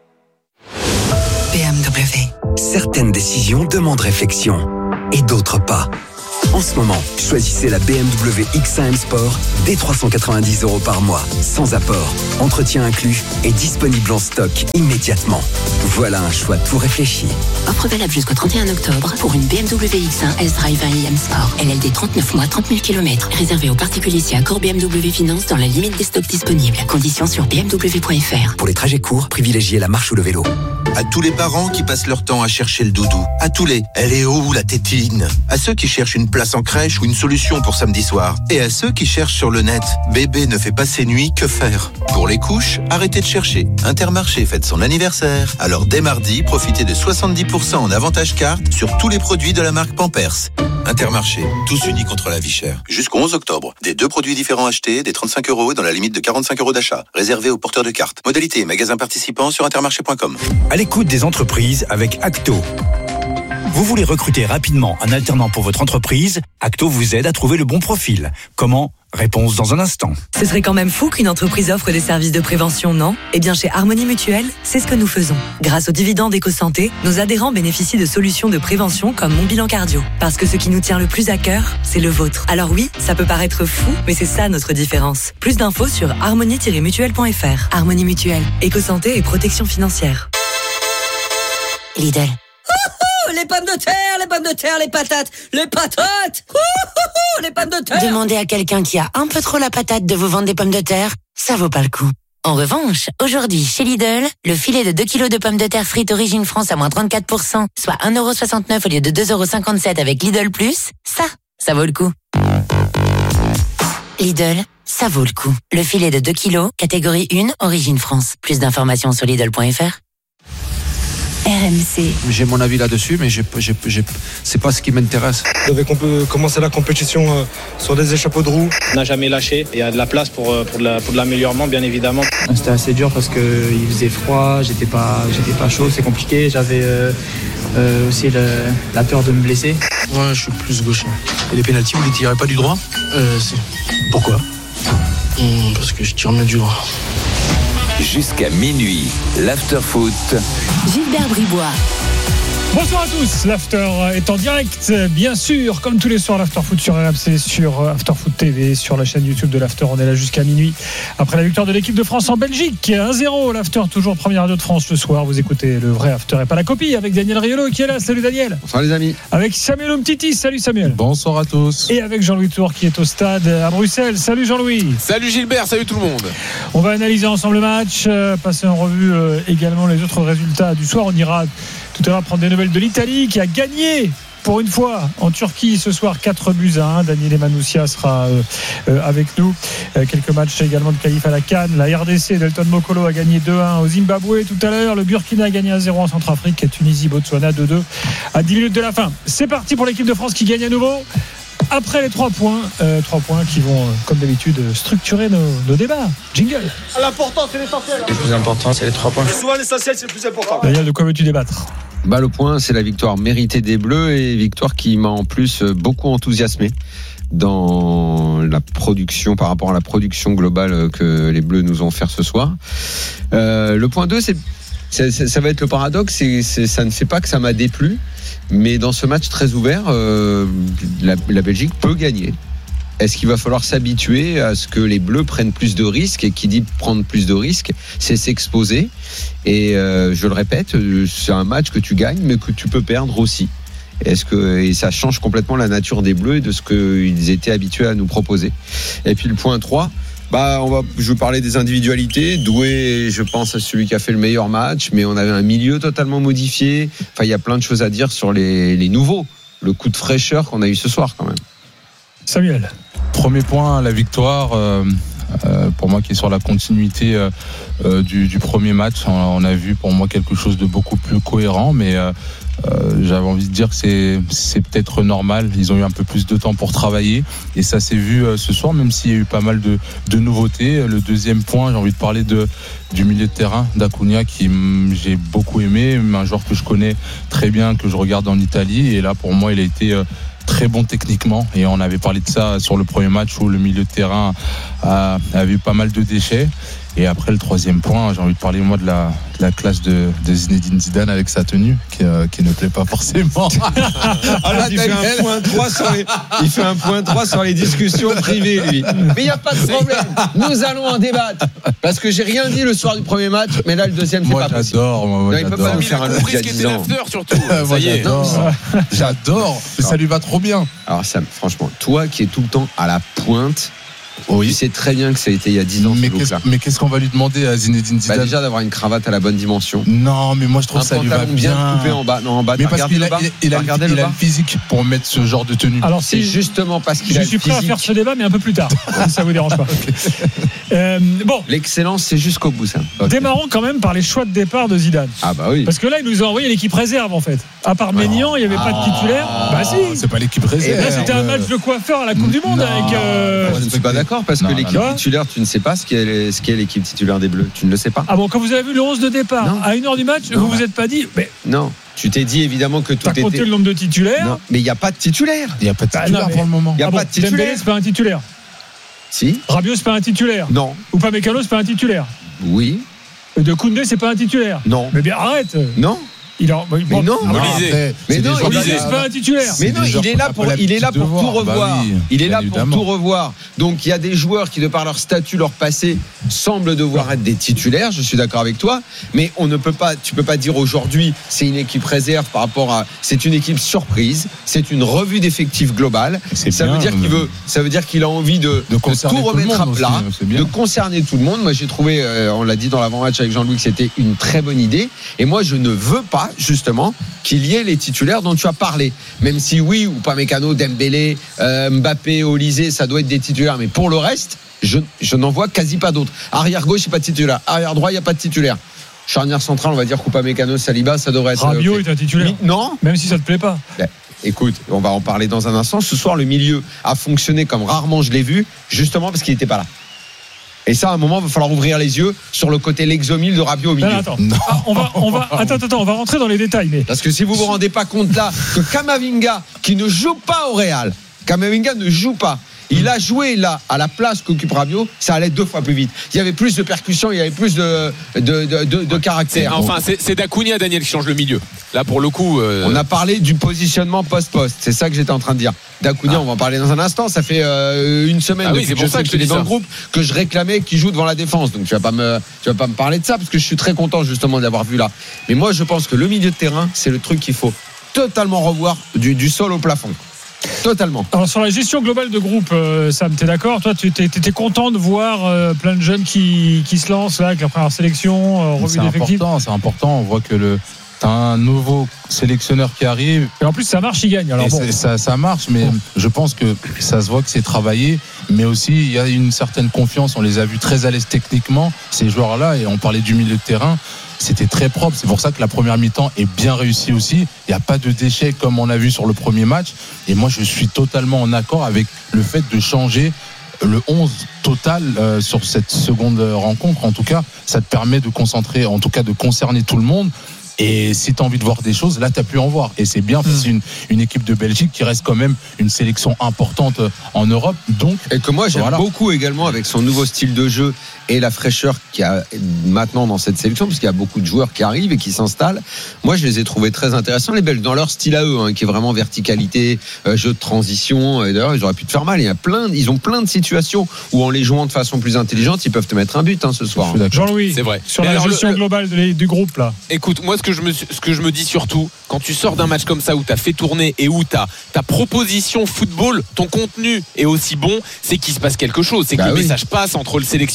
BMW. Certaines décisions demandent réflexion et d'autres pas. En ce moment, choisissez la BMW X1 M Sport dès 390 € par mois, sans apport, entretien inclus et disponible en stock immédiatement. Voilà un choix tout réfléchi. Offre valable jusqu'au 31 octobre pour une BMW X1 S-Drive 1 Sport. LLD 39 mois, 30 000 km. Réservé aux particuliers si accord BMW Finance dans la limite des stocks disponibles. Conditions sur bmw.fr. Pour les trajets courts, privilégiez la marche ou le vélo. À tous les parents qui passent leur temps à chercher le doudou. À tous les « elle est où la tétine ?» À ceux qui cherchent une place en crèche ou une solution pour samedi soir. Et à ceux qui cherchent sur le net « bébé ne fait pas ses nuits, que faire ?» Pour les couches, arrêtez de chercher. Intermarché fête son anniversaire. Alors dès mardi, profitez de 70% en avantage carte sur tous les produits de la marque Pampers. Intermarché, tous unis contre la vie chère. Jusqu'au 11 octobre, des 2 produits différents achetés, des 35 € et dans la limite de 45 € d'achat. Réservé aux porteurs de cartes. Modalité et magasins participants sur intermarché.com. À l'écoute des entreprises avec Acto. Vous voulez recruter rapidement un alternant pour votre entreprise? Acto vous aide à trouver le bon profil. Comment? Réponse dans un instant. Ce serait quand même fou qu'une entreprise offre des services de prévention, non? Eh bien, chez Harmonie Mutuelle, c'est ce que nous faisons. Grâce aux dividendes Éco-Santé, nos adhérents bénéficient de solutions de prévention comme Mon Bilan Cardio. Parce que ce qui nous tient le plus à cœur, c'est le vôtre. Alors oui, ça peut paraître fou, mais c'est ça notre différence. Plus d'infos sur harmonie-mutuelle.fr. Harmonie Mutuelle, Éco-Santé et protection financière. Lidl. Les pommes de terre, les pommes de terre, les patates, les patates, les pommes de terre. Demandez à quelqu'un qui a un peu trop la patate de vous vendre des pommes de terre, ça vaut pas le coup. En revanche, aujourd'hui, chez Lidl, le filet de 2 kg de pommes de terre frites Origine France à moins 34%, soit 1,69 € au lieu de 2,57 € avec Lidl+, ça vaut le coup. Lidl, ça vaut le coup. Le filet de 2 kg, catégorie 1, Origine France. Plus d'informations sur Lidl.fr. RMC. J'ai mon avis là-dessus, mais c'est pas ce qui m'intéresse. Vous avez commencé la compétition sur des échappados de roues. On n'a jamais lâché. Il y a de la place pour de l'améliorement, bien évidemment. C'était assez dur parce qu'il faisait froid, j'étais pas chaud, c'est compliqué. J'avais aussi la peur de me blesser. Ouais, je suis plus gaucher. Et les pénaltys, vous les tirez pas du droit? Si. Pourquoi? Parce que je tire mieux du droit. Jusqu'à minuit, l'after-foot. Gilbert Bribois. Bonsoir à tous, l'After est en direct, bien sûr, comme tous les soirs, l'After-Foot sur RMC, sur After-Foot TV, sur la chaîne YouTube de l'After. On est là jusqu'à minuit. Après la victoire de l'équipe de France en Belgique, 1-0, l'After, toujours première radio de France le soir. Vous écoutez le vrai After et pas la copie, avec Daniel Riolo qui est là. Salut Daniel. Bonsoir les amis. Avec Samuel Umtiti, salut Samuel. Bonsoir à tous. Et avec Jean-Louis Tour qui est au stade à Bruxelles. Salut Jean-Louis. Salut Gilbert, salut tout le monde. On va analyser ensemble le match, passer en revue également les autres résultats du soir. On ira tout à l'heure prendre des nouvelles de l'Italie qui a gagné pour une fois en Turquie ce soir 4-1. Daniel Manoussia sera avec nous. Quelques matchs également de qualif à la CAN. La RDC, Delton Mokolo a gagné 2-1 au Zimbabwe tout à l'heure. Le Burkina a gagné 1-0 en Centrafrique. Et Tunisie, Botswana 2-2 à 10 minutes de la fin. C'est parti pour l'équipe de France qui gagne à nouveau. Après les 3 points qui vont, comme d'habitude, structurer nos débats. Jingle. L'important, c'est l'essentiel. Le plus important, c'est les 3 points. Souvent, l'essentiel, c'est le plus important. Daniel, de quoi veux-tu débattre? Le point, c'est la victoire méritée des Bleus et victoire qui m'a en plus beaucoup enthousiasmé dans la production, par rapport à la production globale que les Bleus nous ont offert ce soir. Le point 2, ça va être le paradoxe, ça ne fait pas que ça m'a déplu, mais dans ce match très ouvert, la Belgique peut gagner. Est-ce qu'il va falloir s'habituer à ce que les Bleus prennent plus de risques? Et qui dit prendre plus de risques, c'est s'exposer. Et je le répète, c'est un match que tu gagnes, mais que tu peux perdre aussi. Et ça change complètement la nature des Bleus et de ce qu'ils étaient habitués à nous proposer. Et puis le point 3, je vais parler des individualités. Doué, je pense à celui qui a fait le meilleur match, mais on avait un milieu totalement modifié. Enfin, il y a plein de choses à dire sur les nouveaux. Le coup de fraîcheur qu'on a eu ce soir quand même. Samuel. Premier point, la victoire. pour moi qui est sur la continuité du premier match. On a vu pour moi quelque chose de beaucoup plus cohérent, mais j'avais envie de dire que c'est peut-être normal. Ils ont eu un peu plus de temps pour travailler et ça s'est vu ce soir, même s'il y a eu pas mal de nouveautés. Le deuxième point, j'ai envie de parler du milieu de terrain d'Acuna qui j'ai beaucoup aimé, un joueur que je connais très bien, que je regarde en Italie, et là pour moi il a été très bon techniquement, et on avait parlé de ça sur le premier match où le milieu de terrain avait eu pas mal de déchets. Et après le troisième point, j'ai envie de parler moi de la classe de Zinedine Zidane avec sa tenue qui ne plaît pas forcément. Alors, il fait un point 3 sur les discussions privées, lui. Mais il n'y a pas de problème. Nous allons en débattre. Parce que j'ai rien dit le soir du premier match, mais là le deuxième c'est pas possible. Moi, il peut pas nous faire un look il y a 10 ans. J'adore. Ça lui va trop bien. Alors Sam, franchement, toi qui es tout le temps à la pointe, tu sais très bien que ça a été il y a 10 ans. Mais qu'est-ce qu'on va lui demander à Zinedine Zidane? Déjà d'avoir une cravate à la bonne dimension. Non, mais moi je trouve que ça lui va bien coupé en bas. Non, en bas. Mais parce qu'il a le physique pour mettre ce genre de tenue. Alors c'est justement parce qu'il a le physique. Je suis prêt à faire ce débat, mais un peu plus tard, si ça vous dérange pas. Bon, l'excellence c'est jusqu'au bout, ça. Démarrons quand même par les choix de départ de Zidane. Ah bah oui. Parce que là il nous a envoyé l'équipe réserve en fait. À part Maignan, il n'y avait pas de titulaire. Bah si. C'est pas l'équipe réserve. Là c'était un match de coiffeur à la Coupe du Monde avec. Je ne suis pas d'accord parce que l'équipe titulaire, tu ne sais pas ce qu'est l'équipe titulaire des Bleus. Tu ne le sais pas. Ah bon, quand vous avez vu le 11 de départ à 1h du match, vous vous êtes pas dit. Non. Tu t'es dit évidemment que tout était. T'as compté le nombre de titulaires. Non, mais il n'y a pas de titulaire. Il n'y a pas de titulaire pour le moment. Il n'y a pas de titulaire. Dembélé, c'est pas un titulaire. Si. Rabiot, c'est pas un titulaire. Non. Upamecano, c'est pas un titulaire. Oui. De Koundé, c'est pas un titulaire. Non. Mais bien arrête. Non. Mais non, c'est pas un titulaire. Mais non, il est là pour tout revoir. Il est là pour tout revoir. Donc il y a des joueurs qui, de par leur statut, leur passé, semblent devoir être des titulaires. Je suis d'accord avec toi, mais tu peux pas dire aujourd'hui c'est une équipe réserve par rapport à. C'est une équipe surprise. C'est une revue d'effectifs globale. Ça veut dire qu'il a envie de tout remettre à plat, de concerner tout le monde. Moi j'ai trouvé, on l'a dit dans l'avant-match avec Jean-Louis, que c'était une très bonne idée. Et moi je ne veux pas justement qu'il y ait les titulaires dont tu as parlé, même si oui, ou Upamecano, Dembélé, Mbappé, Olysée, ça doit être des titulaires, mais pour le reste je n'en vois quasi pas d'autres. Arrière gauche, il n'y a pas de titulaire, arrière droit, il n'y a pas de titulaire, charnière centrale, on va dire Upamecano, Saliba, ça devrait être Rabiot est un titulaire. Non, même si ça te plaît pas. Écoute, on va en parler dans un instant. Ce soir le milieu a fonctionné comme rarement je l'ai vu, justement parce qu'il n'était pas là. Et ça, à un moment, il va falloir ouvrir les yeux sur le côté l'exomile de Rabiot au milieu. Attends, on va rentrer dans les détails. Mais... Parce que si vous vous rendez pas compte là, que Camavinga, qui ne joue pas au Real, Camavinga ne joue pas. Il a joué là à la place qu'occupe Rabiot, ça allait 2 fois plus vite. Il y avait plus de percussion, il y avait plus de caractère. Enfin, c'est d'Acuna, Daniel, qui change le milieu. Là, pour le coup, on a parlé du positionnement post-poste. C'est ça que j'étais en train de dire. D'Acuna, on va en parler dans un instant. Ça fait une semaine depuis que je sais qu'il est dans le groupe que je réclamais qu'il joue devant la défense. Donc tu vas pas me parler de ça parce que je suis très content justement de l'avoir vu là. Mais moi, je pense que le milieu de terrain, c'est le truc qu'il faut totalement revoir du sol au plafond. Totalement. Alors sur la gestion globale de groupe, Sam, t'es d'accord? Toi, tu étais content de voir plein de jeunes qui se lancent là avec la première sélection, revue d'effectifs. C'est important. On voit que t'as un nouveau sélectionneur qui arrive. Et en plus, ça marche, il gagne. Alors bon. Ça marche, mais je pense que ça se voit que c'est travaillé. Mais aussi, il y a une certaine confiance. On les a vus très à l'aise techniquement, ces joueurs-là. Et on parlait du milieu de terrain. C'était très propre. C'est pour ça que la première mi-temps est bien réussie aussi. Il n'y a pas de déchets comme on a vu sur le premier match. Et moi, je suis totalement en accord avec le fait de changer le 11 total sur cette seconde rencontre. En tout cas, ça te permet de concentrer, en tout cas de concerner tout le monde. Et si tu as envie de voir des choses, là, tu as pu en voir. Et c'est bien, parce que c'est une équipe de Belgique qui reste quand même une sélection importante en Europe. Donc, et que moi, j'aime beaucoup également avec son nouveau style de jeu et la fraîcheur qu'il y a maintenant dans cette sélection, parce qu'il y a beaucoup de joueurs qui arrivent et qui s'installent. Moi, je les ai trouvés très intéressants, les Belges, dans leur style à eux, qui est vraiment verticalité, jeu de transition. Et d'ailleurs, ils auraient pu te faire mal. Ils ont plein de situations où, en les jouant de façon plus intelligente, ils peuvent te mettre un but ce soir. Jean-Louis, c'est vrai. Sur la gestion globale du groupe, là. Écoute, moi, ce que je me dis surtout, quand tu sors d'un match comme ça où tu as fait tourner et où ta proposition football, ton contenu est aussi bon, c'est qu'il se passe quelque chose. C'est que le message passe entre le sélectionneur et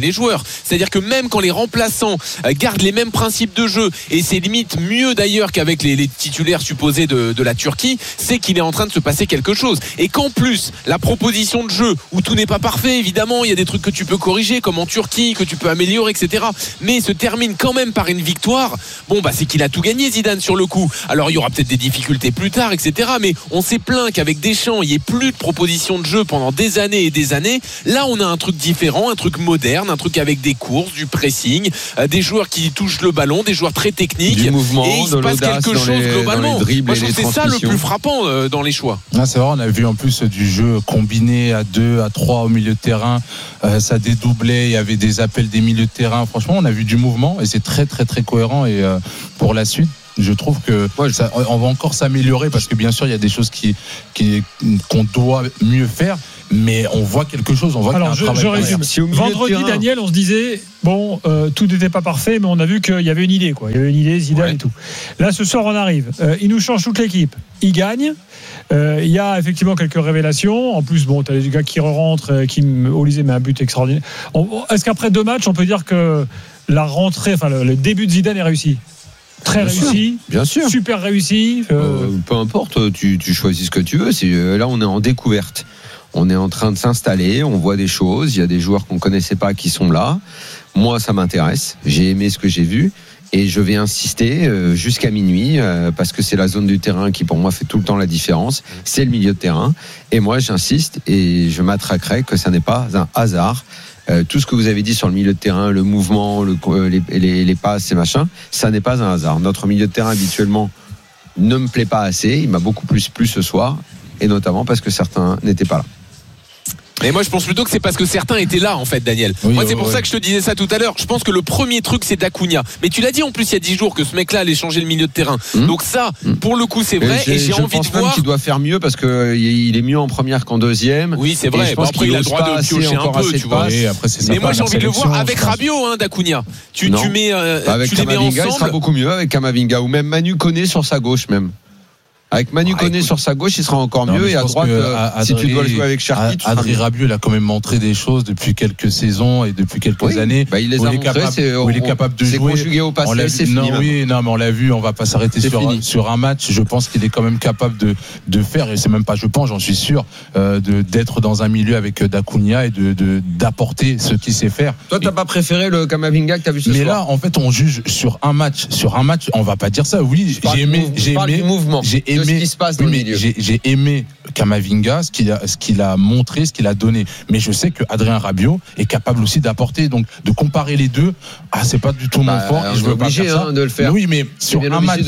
les joueurs. C'est-à-dire que même quand les remplaçants gardent les mêmes principes de jeu, et c'est limite mieux d'ailleurs qu'avec les titulaires supposés de la Turquie, c'est qu'il est en train de se passer quelque chose. Et qu'en plus, la proposition de jeu, où tout n'est pas parfait, évidemment, il y a des trucs que tu peux corriger, comme en Turquie, que tu peux améliorer, etc. Mais se termine quand même par une victoire. Bon, c'est qu'il a tout gagné, Zidane, sur le coup. Alors, il y aura peut-être des difficultés plus tard, etc. Mais on s'est plaint qu'avec Deschamps, il n'y ait plus de proposition de jeu pendant des années et des années. Là, on a un truc différent, un truc moderne, un truc avec des courses, du pressing, des joueurs qui touchent le ballon, des joueurs très techniques. Du mouvement, et il se passe quelque chose globalement. Moi, je trouve que c'est ça le plus frappant dans les choix. C'est vrai, on a vu en plus du jeu combiné à 2, à 3 au milieu de terrain. Ça dédoublait, il y avait des appels des milieux de terrain. Franchement, on a vu du mouvement et c'est très très très cohérent. Et pour la suite, je trouve que on va encore s'améliorer parce que bien sûr il y a des choses qu'on doit mieux faire, mais on voit quelque chose. On voit alors qu'il y a un je résume. Vendredi, Daniel, on se disait tout n'était pas parfait, mais on a vu qu'il y avait une idée, quoi. Il y avait une idée, Zidane et tout. Là, ce soir, on arrive. Il nous change toute l'équipe. Il gagne. Il y a effectivement quelques révélations. En plus, tu as des gars qui rentrent, Olysée met un but extraordinaire. Est-ce qu'après 2 matchs, on peut dire que la rentrée, le début de Zidane est réussi? Très réussi, bien sûr. Super réussi. Peu importe, tu choisis ce que tu veux. Là, on est en découverte. On est en train de s'installer, on voit des choses. Il y a des joueurs qu'on ne connaissait pas qui sont là. Moi, ça m'intéresse. J'ai aimé ce que j'ai vu. Et je vais insister jusqu'à minuit parce que c'est la zone du terrain qui pour moi fait tout le temps la différence. C'est le milieu de terrain. Et moi j'insiste et je m'attraquerai que ça n'est pas un hasard. Tout ce que vous avez dit sur le milieu de terrain, le mouvement, les passes et machin, ça n'est pas un hasard. Notre milieu de terrain habituellement ne me plaît pas assez. Il m'a beaucoup plus plu ce soir et notamment parce que certains n'étaient pas là. Mais moi je pense plutôt que c'est parce que certains étaient là en fait, Daniel. Moi c'est pour ça que je te disais ça tout à l'heure. Je pense que le premier truc c'est Dacunia. Mais tu l'as dit en plus il y a 10 jours que ce mec-là allait changer le milieu de terrain. Donc ça, pour le coup c'est vrai. Et j'ai envie de voir. Je pense même qu'il doit faire mieux parce qu'il est mieux en première qu'en deuxième. Oui c'est vrai. Après il a le droit de piocher un peu, tu vois. Mais moi j'ai envie de le voir avec Rabiot, Dacunia. Tu mets avec Camavinga, il sera beaucoup mieux avec Camavinga ou même Manu Koné sur sa gauche même. Avec Manu Koné sur sa gauche, il sera encore mieux. Et à droite, si tu dois le jouer avec Cherki, Adrien Rabiot, il a quand même montré des choses depuis quelques saisons et depuis quelques années. Il les a montrés. Il est capable de jouer. C'est conjugué au passé, c'est fini. Mais on l'a vu. On va pas s'arrêter sur un match. Je pense qu'il est quand même capable de faire. Et c'est même pas, je pense, j'en suis sûr, d'être dans un milieu avec Dacunia et d'apporter ce qu'il sait faire. Toi, t'as pas préféré le Camavinga que t'as vu ce soir? Mais là, en fait, on juge sur un match. Sur un match, on va pas dire ça. Oui, j'ai aimé mouvement. Ce qui se passe dans le milieu. J'ai aimé Camavinga, ce qu'il a montré, ce qu'il a donné. Mais je sais que Adrien Rabiot est capable aussi d'apporter. Donc, de comparer les deux, c'est pas du tout mon fort. Je veux obligé de le faire. Oui, mais sur un match,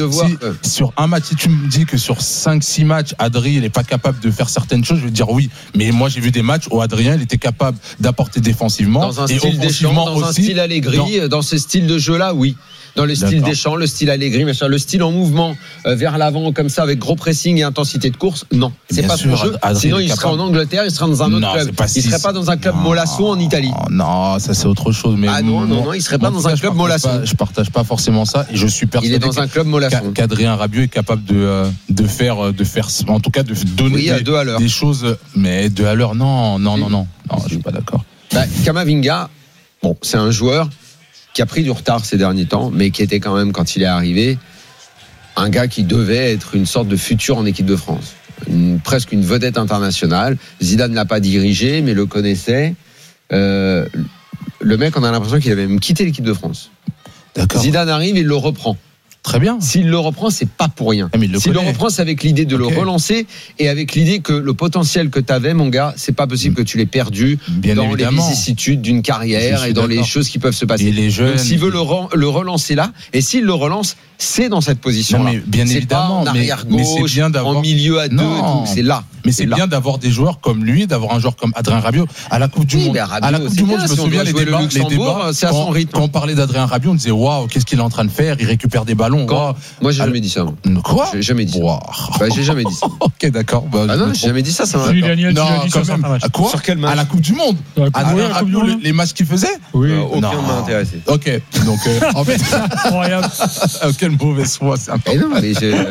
si tu me dis que sur 5-6 matchs, Adrien n'est pas capable de faire certaines choses, je vais te dire oui. Mais moi, j'ai vu des matchs où Adrien, il était capable d'apporter défensivement. Dans un style Deschamps, dans un style Allegri, dans ce style de jeu-là, oui. Dans le style Deschamps, le style Allegri, le style en mouvement vers l'avant comme ça avec gros pressing et intensité de course, non, c'est pas son jeu. Sinon il serait en Angleterre, il serait dans un autre club. Il serait pas dans un club Molasso en Italie. Non, ça c'est autre chose. Mais non, il serait pas dans un club Molasso. Je partage pas forcément ça et je suis persuadé. Il est dans un club Molasso. Qu'Adrien Rabiot est capable de faire, en tout cas de donner des choses, mais 2 à l'heure, non, je suis pas d'accord. Camavinga, c'est un joueur qui a pris du retard ces derniers temps, mais qui était quand même, quand il est arrivé, un gars qui devait être une sorte de futur en équipe de France. Presque une vedette internationale. Zidane ne l'a pas dirigé, mais le connaissait. Le mec, on a l'impression qu'il avait même quitté l'équipe de France. D'accord. Zidane arrive, il le reprend. Très bien. S'il le reprend, c'est pas pour rien. S'il le reprend, c'est avec l'idée de le relancer et avec l'idée que le potentiel que tu avais, mon gars, c'est pas possible que tu l'aies perdu dans les vicissitudes d'une carrière et dans les choses qui peuvent se passer. Et les jeunes, donc s'il veut le relancer là, et s'il le relance, c'est dans cette position-là. Mais bien c'est évidemment, pas en arrière-gauche, en milieu à 2, c'est là. Mais c'est bien d'avoir des joueurs comme lui, d'avoir un joueur comme Adrien Rabiot à la Coupe du Monde. À la Coupe du Monde, je me souviens les débats, c'est à son rythme. Quand on parlait d'Adrien Rabiot, on disait waouh, qu'est-ce qu'il est en train de faire? Il récupère des ballons. ballon. Moi, j'ai jamais dit ça. Quoi? J'ai jamais dit ça. J'ai jamais dit ça. Ok, d'accord. Non, j'ai jamais dit ça. Ça Jules Daniel, tu l'as dit sur certains matchs. À quoi? Sur quel match? À la Coupe du Monde. Les matchs qu'il faisait? Oui. Aucun ne m'a intéressé. Ok. Donc, en fait, quelle mauvaise foi. Non, mais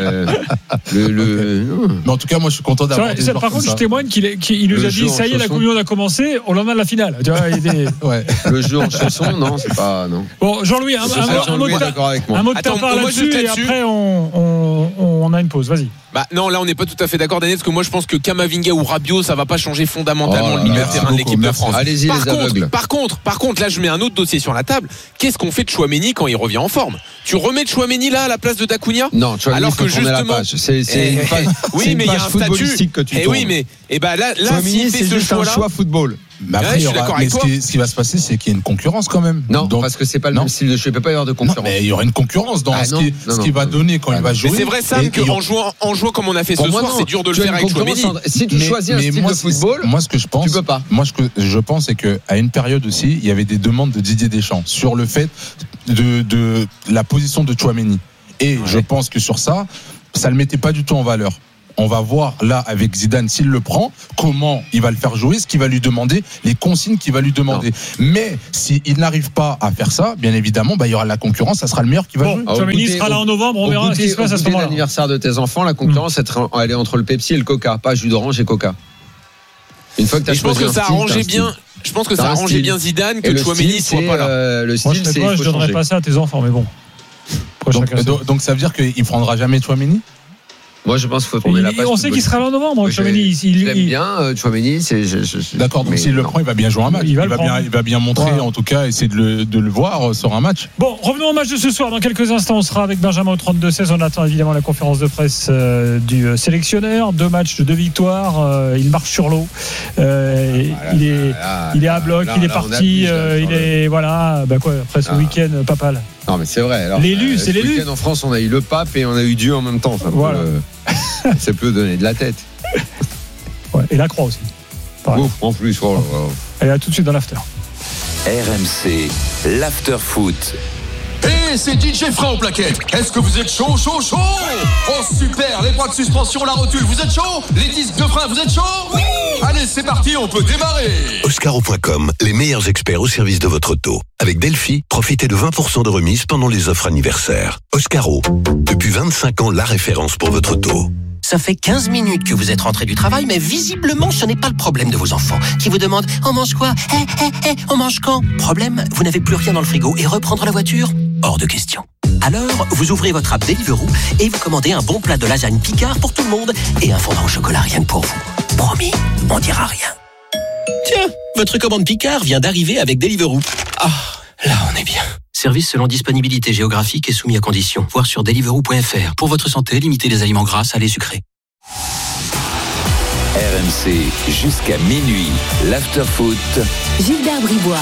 mais en tout cas, moi, je suis content d'avoir. Par contre, je témoigne qu'il nous a dit ça y est, la Coupe du Monde a commencé au lendemain de la finale. Tu vois, le jeu en chanson, non, c'est pas. Non. Bon, Jean-Louis, un mot de ta part là-dessus, et après on a une pause. Vas-y. Non, là on n'est pas tout à fait d'accord, Daniel, parce que moi je pense que Camavinga ou Rabiot, ça va pas changer fondamentalement le milieu de terrain de l'équipe de France. Allez-y, les aveugles. Par contre, là je mets un autre dossier sur la table. Qu'est-ce qu'on fait de Chouameni quand il revient en forme? Tu remets Chouameni là à la place de Dacunia? Non, Chouameni, alors que justement, c'est une phase. Oui, mais il y a un statut. Oui, mais là, Chouameni, c'est juste un choix football. Mais après, ce qui va se passer, c'est qu'il y a une concurrence quand même. Non, parce que c'est pas le même style de jeu. Il peut pas y avoir de concurrence. Non, mais il y aura une concurrence dans ce qu'il va donner quand il va jouer. Mais c'est vrai, Sam, qu'en jouant comme on a fait ce soir, c'est dur de le faire avec Chouameni. Si tu choisis un style de football, moi ce que je pense, tu peux pas. Moi ce que je pense, c'est qu'à une période aussi, il y avait des demandes de Didier Deschamps sur le fait de la position de Chouameni. Et je pense que sur ça le mettait pas du tout en valeur. On va voir là avec Zidane s'il le prend, comment il va le faire jouer, ce qu'il va lui demander, les consignes qu'il va lui demander. Mais s'il n'arrive pas à faire ça, bien évidemment, il y aura la concurrence, ça sera le meilleur qui va jouer. Chouameni sera là en novembre, on verra ce qui se passe à ce moment-là. L'anniversaire de tes enfants, la concurrence, elle est entre le Pepsi et le Coca, pas jus d'orange et Coca. Une fois que tu as choisi ça arrangeait bien. Je pense que ça arrangeait bien Zidane que Chouameni soit pas là. Le style, c'est. Moi, je donnerais pas ça à tes enfants, mais bon. Donc ça veut dire qu'il prendra jamais Chouameni? Moi, je pense qu'il faut tourner la page. On sait qu'il sera là en novembre, Chouameni. Il aime bien Chouameni. D'accord, donc s'il le prend, il va bien jouer un match. Il va bien montrer, en tout cas, essayer de le voir sur un match. Bon, revenons au match de ce soir. Dans quelques instants, on sera avec Benjamin au 32-16. On attend évidemment la conférence de presse du sélectionneur. 2 matchs, 2 victoires. Il marche sur l'eau. Il est à bloc, il est parti. Il est, voilà, après ce week-end papal. Non, mais c'est vrai. Alors, l'élu, c'est l'élu. En France, on a eu le pape et on a eu Dieu en même temps. Ça peut donner de la tête. Ouais, et la croix aussi. Ouf, en plus. Allez, à tout de suite dans l'after. RMC, l'after foot. Et c'est DJ Frein au plaquettes. Est-ce que vous êtes chaud? Oh super, les bras de suspension, la rotule, vous êtes chaud? Les disques de frein, vous êtes chaud? Oui. Allez, c'est parti, on peut démarrer. Oscaro.com, les meilleurs experts au service de votre auto. Avec Delphi, profitez de 20% de remise pendant les offres anniversaires. Oscaro, depuis 25 ans, la référence pour votre auto. Ça fait 15 minutes que vous êtes rentré du travail, mais visiblement, ce n'est pas le problème de vos enfants qui vous demandent « On mange quoi ? On mange quand ?» Problème, vous n'avez plus rien dans le frigo et reprendre la voiture ? Hors de question. Alors, vous ouvrez votre app Deliveroo et vous commandez un bon plat de lasagne Picard pour tout le monde et un fondant au chocolat rien que pour vous. Promis, on dira rien. Tiens, votre commande Picard vient d'arriver avec Deliveroo. Ah, là on est bien. Service selon disponibilité géographique et soumis à conditions. Voir sur deliveroo.fr. Pour votre santé, limitez les aliments gras, salés, sucrés. RMC, jusqu'à minuit, l'after foot. Gilbert Bribois.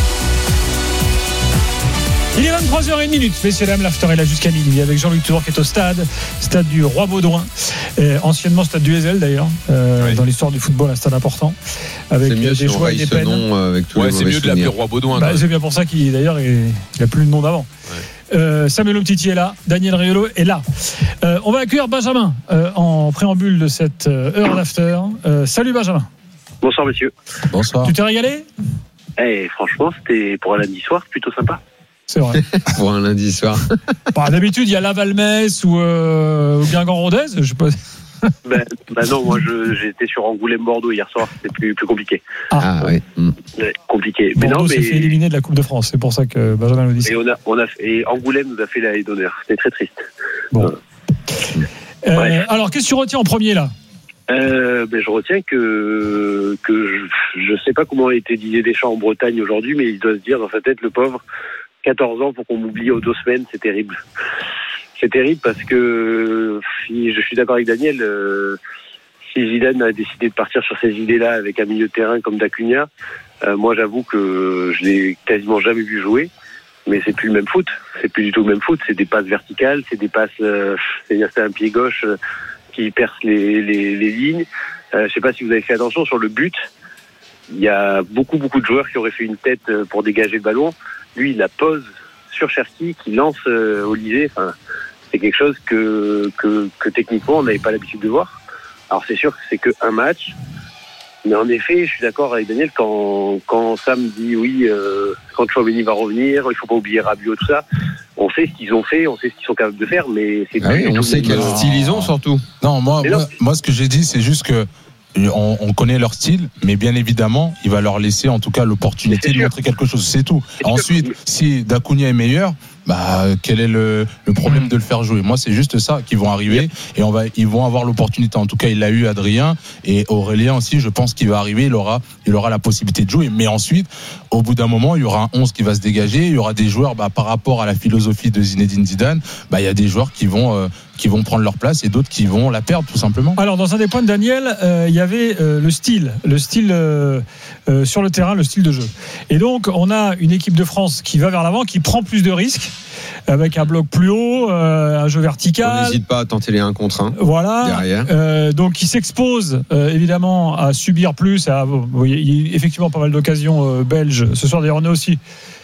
Il est 23h01, messieurs dames, l'after est là jusqu'à minuit avec Jean-Luc Tour qui est au stade du Roi Baudouin, anciennement stade du Heysel d'ailleurs, dans l'histoire du football, un stade important, avec des choix et des peines. C'est mieux de l'appeler Roi Baudouin. C'est bien pour ça qu'il d'ailleurs il n'a plus le nom d'avant. Samuel Umtiti est là, Daniel Riolo est là. On va accueillir Benjamin en préambule de cette heure d'after. Salut Benjamin. Bonsoir messieurs. Bonsoir. Tu t'es régalé? Franchement, c'était pour un lundi soir plutôt sympa. C'est vrai. Pour un lundi soir. D'habitude, il y a Laval-Metz ou Guingamp-Rodez, je sais pas. Non, moi j'étais sur Angoulême-Bordeaux hier soir, c'était plus compliqué. Ouais, compliqué. Bordeaux s'est fait éliminer de la Coupe de France, c'est pour ça que Benjamin nous dit ça. Et Angoulême nous a fait la haie d'honneur, c'était très triste. Bon. Alors, qu'est-ce que tu retiens en premier là? Je retiens que je sais pas comment a été Didier Deschamps en Bretagne aujourd'hui, mais il doit se dire dans sa tête, le pauvre, 14 ans pour qu'on m'oublie aux 2 semaines, c'est terrible. C'est terrible parce que je suis d'accord avec Daniel, si Zidane a décidé de partir sur ces idées-là avec un milieu de terrain comme Dacunia, moi j'avoue que je l'ai quasiment jamais vu jouer, mais c'est plus le même foot, c'est plus du tout le même foot, c'est des passes verticales, c'est des passes, c'est un pied gauche qui perce les lignes. Je sais pas si vous avez fait attention sur le but, il y a beaucoup de joueurs qui auraient fait une tête pour dégager le ballon. Lui, il la pose sur Cherki qui lance Olysée. Enfin, c'est quelque chose que techniquement on n'avait pas l'habitude de voir. Alors c'est sûr que c'est qu'un match, mais en effet, je suis d'accord avec Daniel quand Sam dit oui, quand Chouameni va revenir, il faut pas oublier Rabiot, tout ça. On sait ce qu'ils ont fait, on sait ce qu'ils sont capables de faire, mais c'est on sait quel style ils ont surtout. Non, moi, ce que j'ai dit, c'est juste que on connaît leur style, mais bien évidemment, il va leur laisser en tout cas l'opportunité de montrer quelque chose. C'est tout. Ensuite, si Dacunia est meilleur, quel est le problème de le faire jouer? Moi, c'est juste ça qui vont arriver et ils vont avoir l'opportunité. En tout cas, il l'a eu Adrien et Aurélien aussi. Je pense qu'il va arriver, il aura la possibilité de jouer. Mais ensuite, au bout d'un moment, il y aura un 11 qui va se dégager. Il y aura des joueurs, par rapport à la philosophie de Zinedine Zidane, il y a des joueurs qui vont prendre leur place et d'autres qui vont la perdre tout simplement. Alors, dans un des points de Daniel, il y avait le style sur le terrain, le style de jeu. Et donc, on a une équipe de France qui va vers l'avant, qui prend plus de risques, avec un bloc plus haut, un jeu vertical. On n'hésite pas à tenter les 1 contre 1. Voilà. Derrière. Donc, qui s'expose évidemment à subir plus. Il y a effectivement pas mal d'occasions belges. Ce soir, d'ailleurs, on a aussi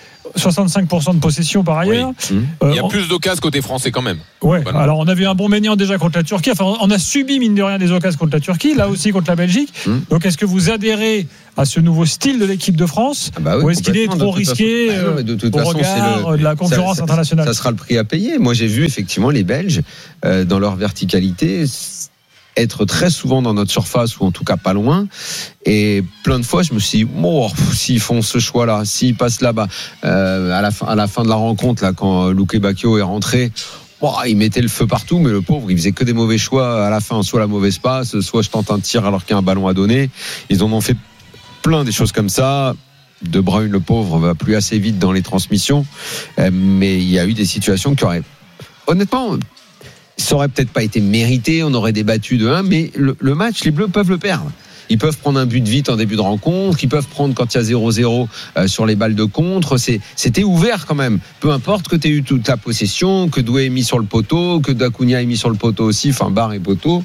65% de possession par ailleurs. Oui. Il y a plus d'occasions côté français quand même. Ouais. Voilà. Alors on avait un bon Maignan déjà contre la Turquie. Enfin, on a subi mine de rien des occasions contre la Turquie, là aussi contre la Belgique. Donc est-ce que vous adhérez à ce nouveau style de l'équipe de France ou est-ce qu'il est trop risqué au regard de la concurrence internationale? Ça sera le prix à payer. Moi j'ai vu effectivement les Belges dans leur verticalité être très souvent dans notre surface ou en tout cas pas loin, et plein de fois je me suis dit s'ils font ce choix là, s'ils passent là-bas à la fin de la rencontre là, quand Luke Bacchio est rentré, il mettait le feu partout, mais le pauvre il faisait que des mauvais choix à la fin, soit la mauvaise passe, soit je tente un tir alors qu'il y a un ballon à donner. Ils en ont fait plein des choses comme ça. De Bruyne, le pauvre, va plus assez vite dans les transmissions, mais il y a eu des situations qui auraient honnêtement, ça aurait peut-être pas été mérité, on aurait débattu de 1, mais le match, les Bleus peuvent le perdre. Ils peuvent prendre un but vite en début de rencontre, ils peuvent prendre quand il y a 0-0 sur les balles de contre. C'était ouvert quand même. Peu importe que tu aies eu toute la possession, que Doué ait mis sur le poteau, que Dacunia ait mis sur le poteau aussi, enfin barre et poteau.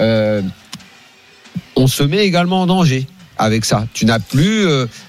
On se met également en danger avec ça. Tu n'as plus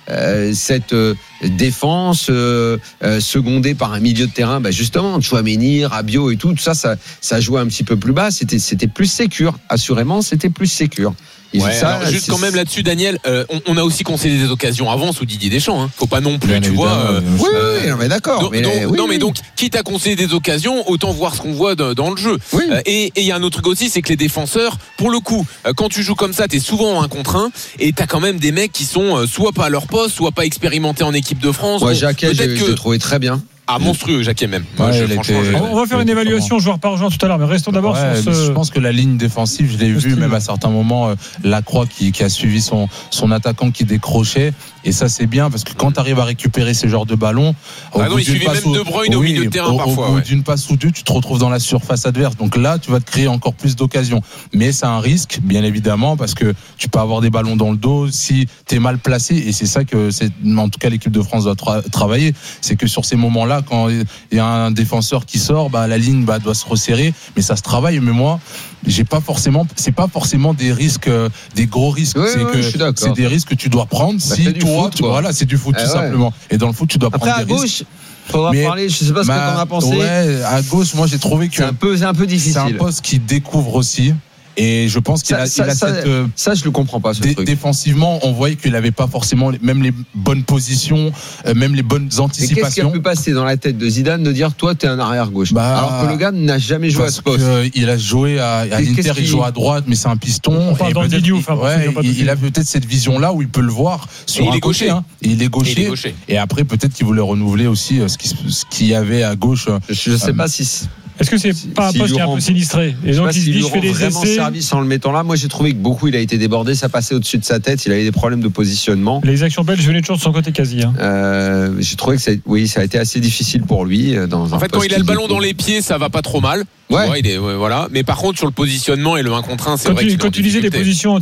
cette défense secondée par un milieu de terrain, justement Chouameni, Rabiot et tout ça jouait un petit peu plus bas, c'était plus sécure, assurément c'était plus sécure. Juste quand même là-dessus, Daniel, on a aussi concédé des occasions avant sous Didier Deschamps. Faut pas non plus, tu vois. Oui, mais d'accord. Donc, quitte à concéder des occasions, autant voir ce qu'on voit dans le jeu. Oui. Et il y a un autre truc aussi, c'est que les défenseurs, pour le coup, quand tu joues comme ça, t'es souvent en 1 contre 1, et t'as quand même des mecs qui sont soit pas à leur poste, soit pas expérimentés en équipe de France. Jacquet, j'ai trouvé très bien. Monstrueux, Jacquet même. On va faire une évaluation joueur par joueur tout à l'heure, mais restons d'abord sur ce... Je pense que la ligne défensive, je l'ai vu même à certains moments, Lacroix qui a suivi son attaquant qui décrochait, et ça c'est bien parce que quand tu arrives à récupérer ce genre de ballon, il suivit même De Bruyne au milieu de terrain parfois. Au bout d'une passe ou deux, tu te retrouves dans la surface adverse. Donc là, tu vas te créer encore plus d'occasions. Mais c'est un risque, bien évidemment, parce que tu peux avoir des ballons dans le dos si tu es mal placé, et c'est ça que en tout cas l'équipe de France doit travailler. C'est que sur ces moments-là, quand il y a un défenseur qui sort, la ligne doit se resserrer, mais ça se travaille. Mais moi, c'est pas forcément des risques, des gros risques. C'est des risques que tu dois prendre si toi, voilà, c'est du foot tout simplement. Et dans le foot, tu dois prendre des risques. Faudra parler, je sais pas ce que t'en as pensé. À gauche, moi j'ai trouvé que c'est un peu difficile. C'est un poste qui découvre aussi. Et je pense qu'il a cette. Ça, je le comprends pas, ce truc. Défensivement, on voyait qu'il avait pas forcément même les bonnes positions, même les bonnes anticipations. Mais qu'est-ce qui a pu passer dans la tête de Zidane de dire, toi, t'es un arrière gauche, alors que le gars n'a jamais joué à ce poste. Il a joué à l'Inter, il joue à droite, mais c'est un piston. Il a peut-être cette vision-là où il peut le voir sur un côté. Il est gaucher. Et après, peut-être qu'il voulait renouveler aussi ce qu'il y avait à gauche. Je sais pas si. Est-ce que c'est pas un poste qui est un peu sinistré? Et donc il se dit, je fais des vraiment essais. Service en le mettant là. Moi, j'ai trouvé que beaucoup, il a été débordé, ça passait au-dessus de sa tête. Il avait des problèmes de positionnement. Les actions belges venaient toujours de son côté quasi. J'ai trouvé que ça a été assez difficile pour lui. En fait, quand il a le ballon dans les pieds, ça va pas trop mal. Voilà. Mais par contre, sur le positionnement et le 1 contre 1, c'est vrai que quand tu disais les positions,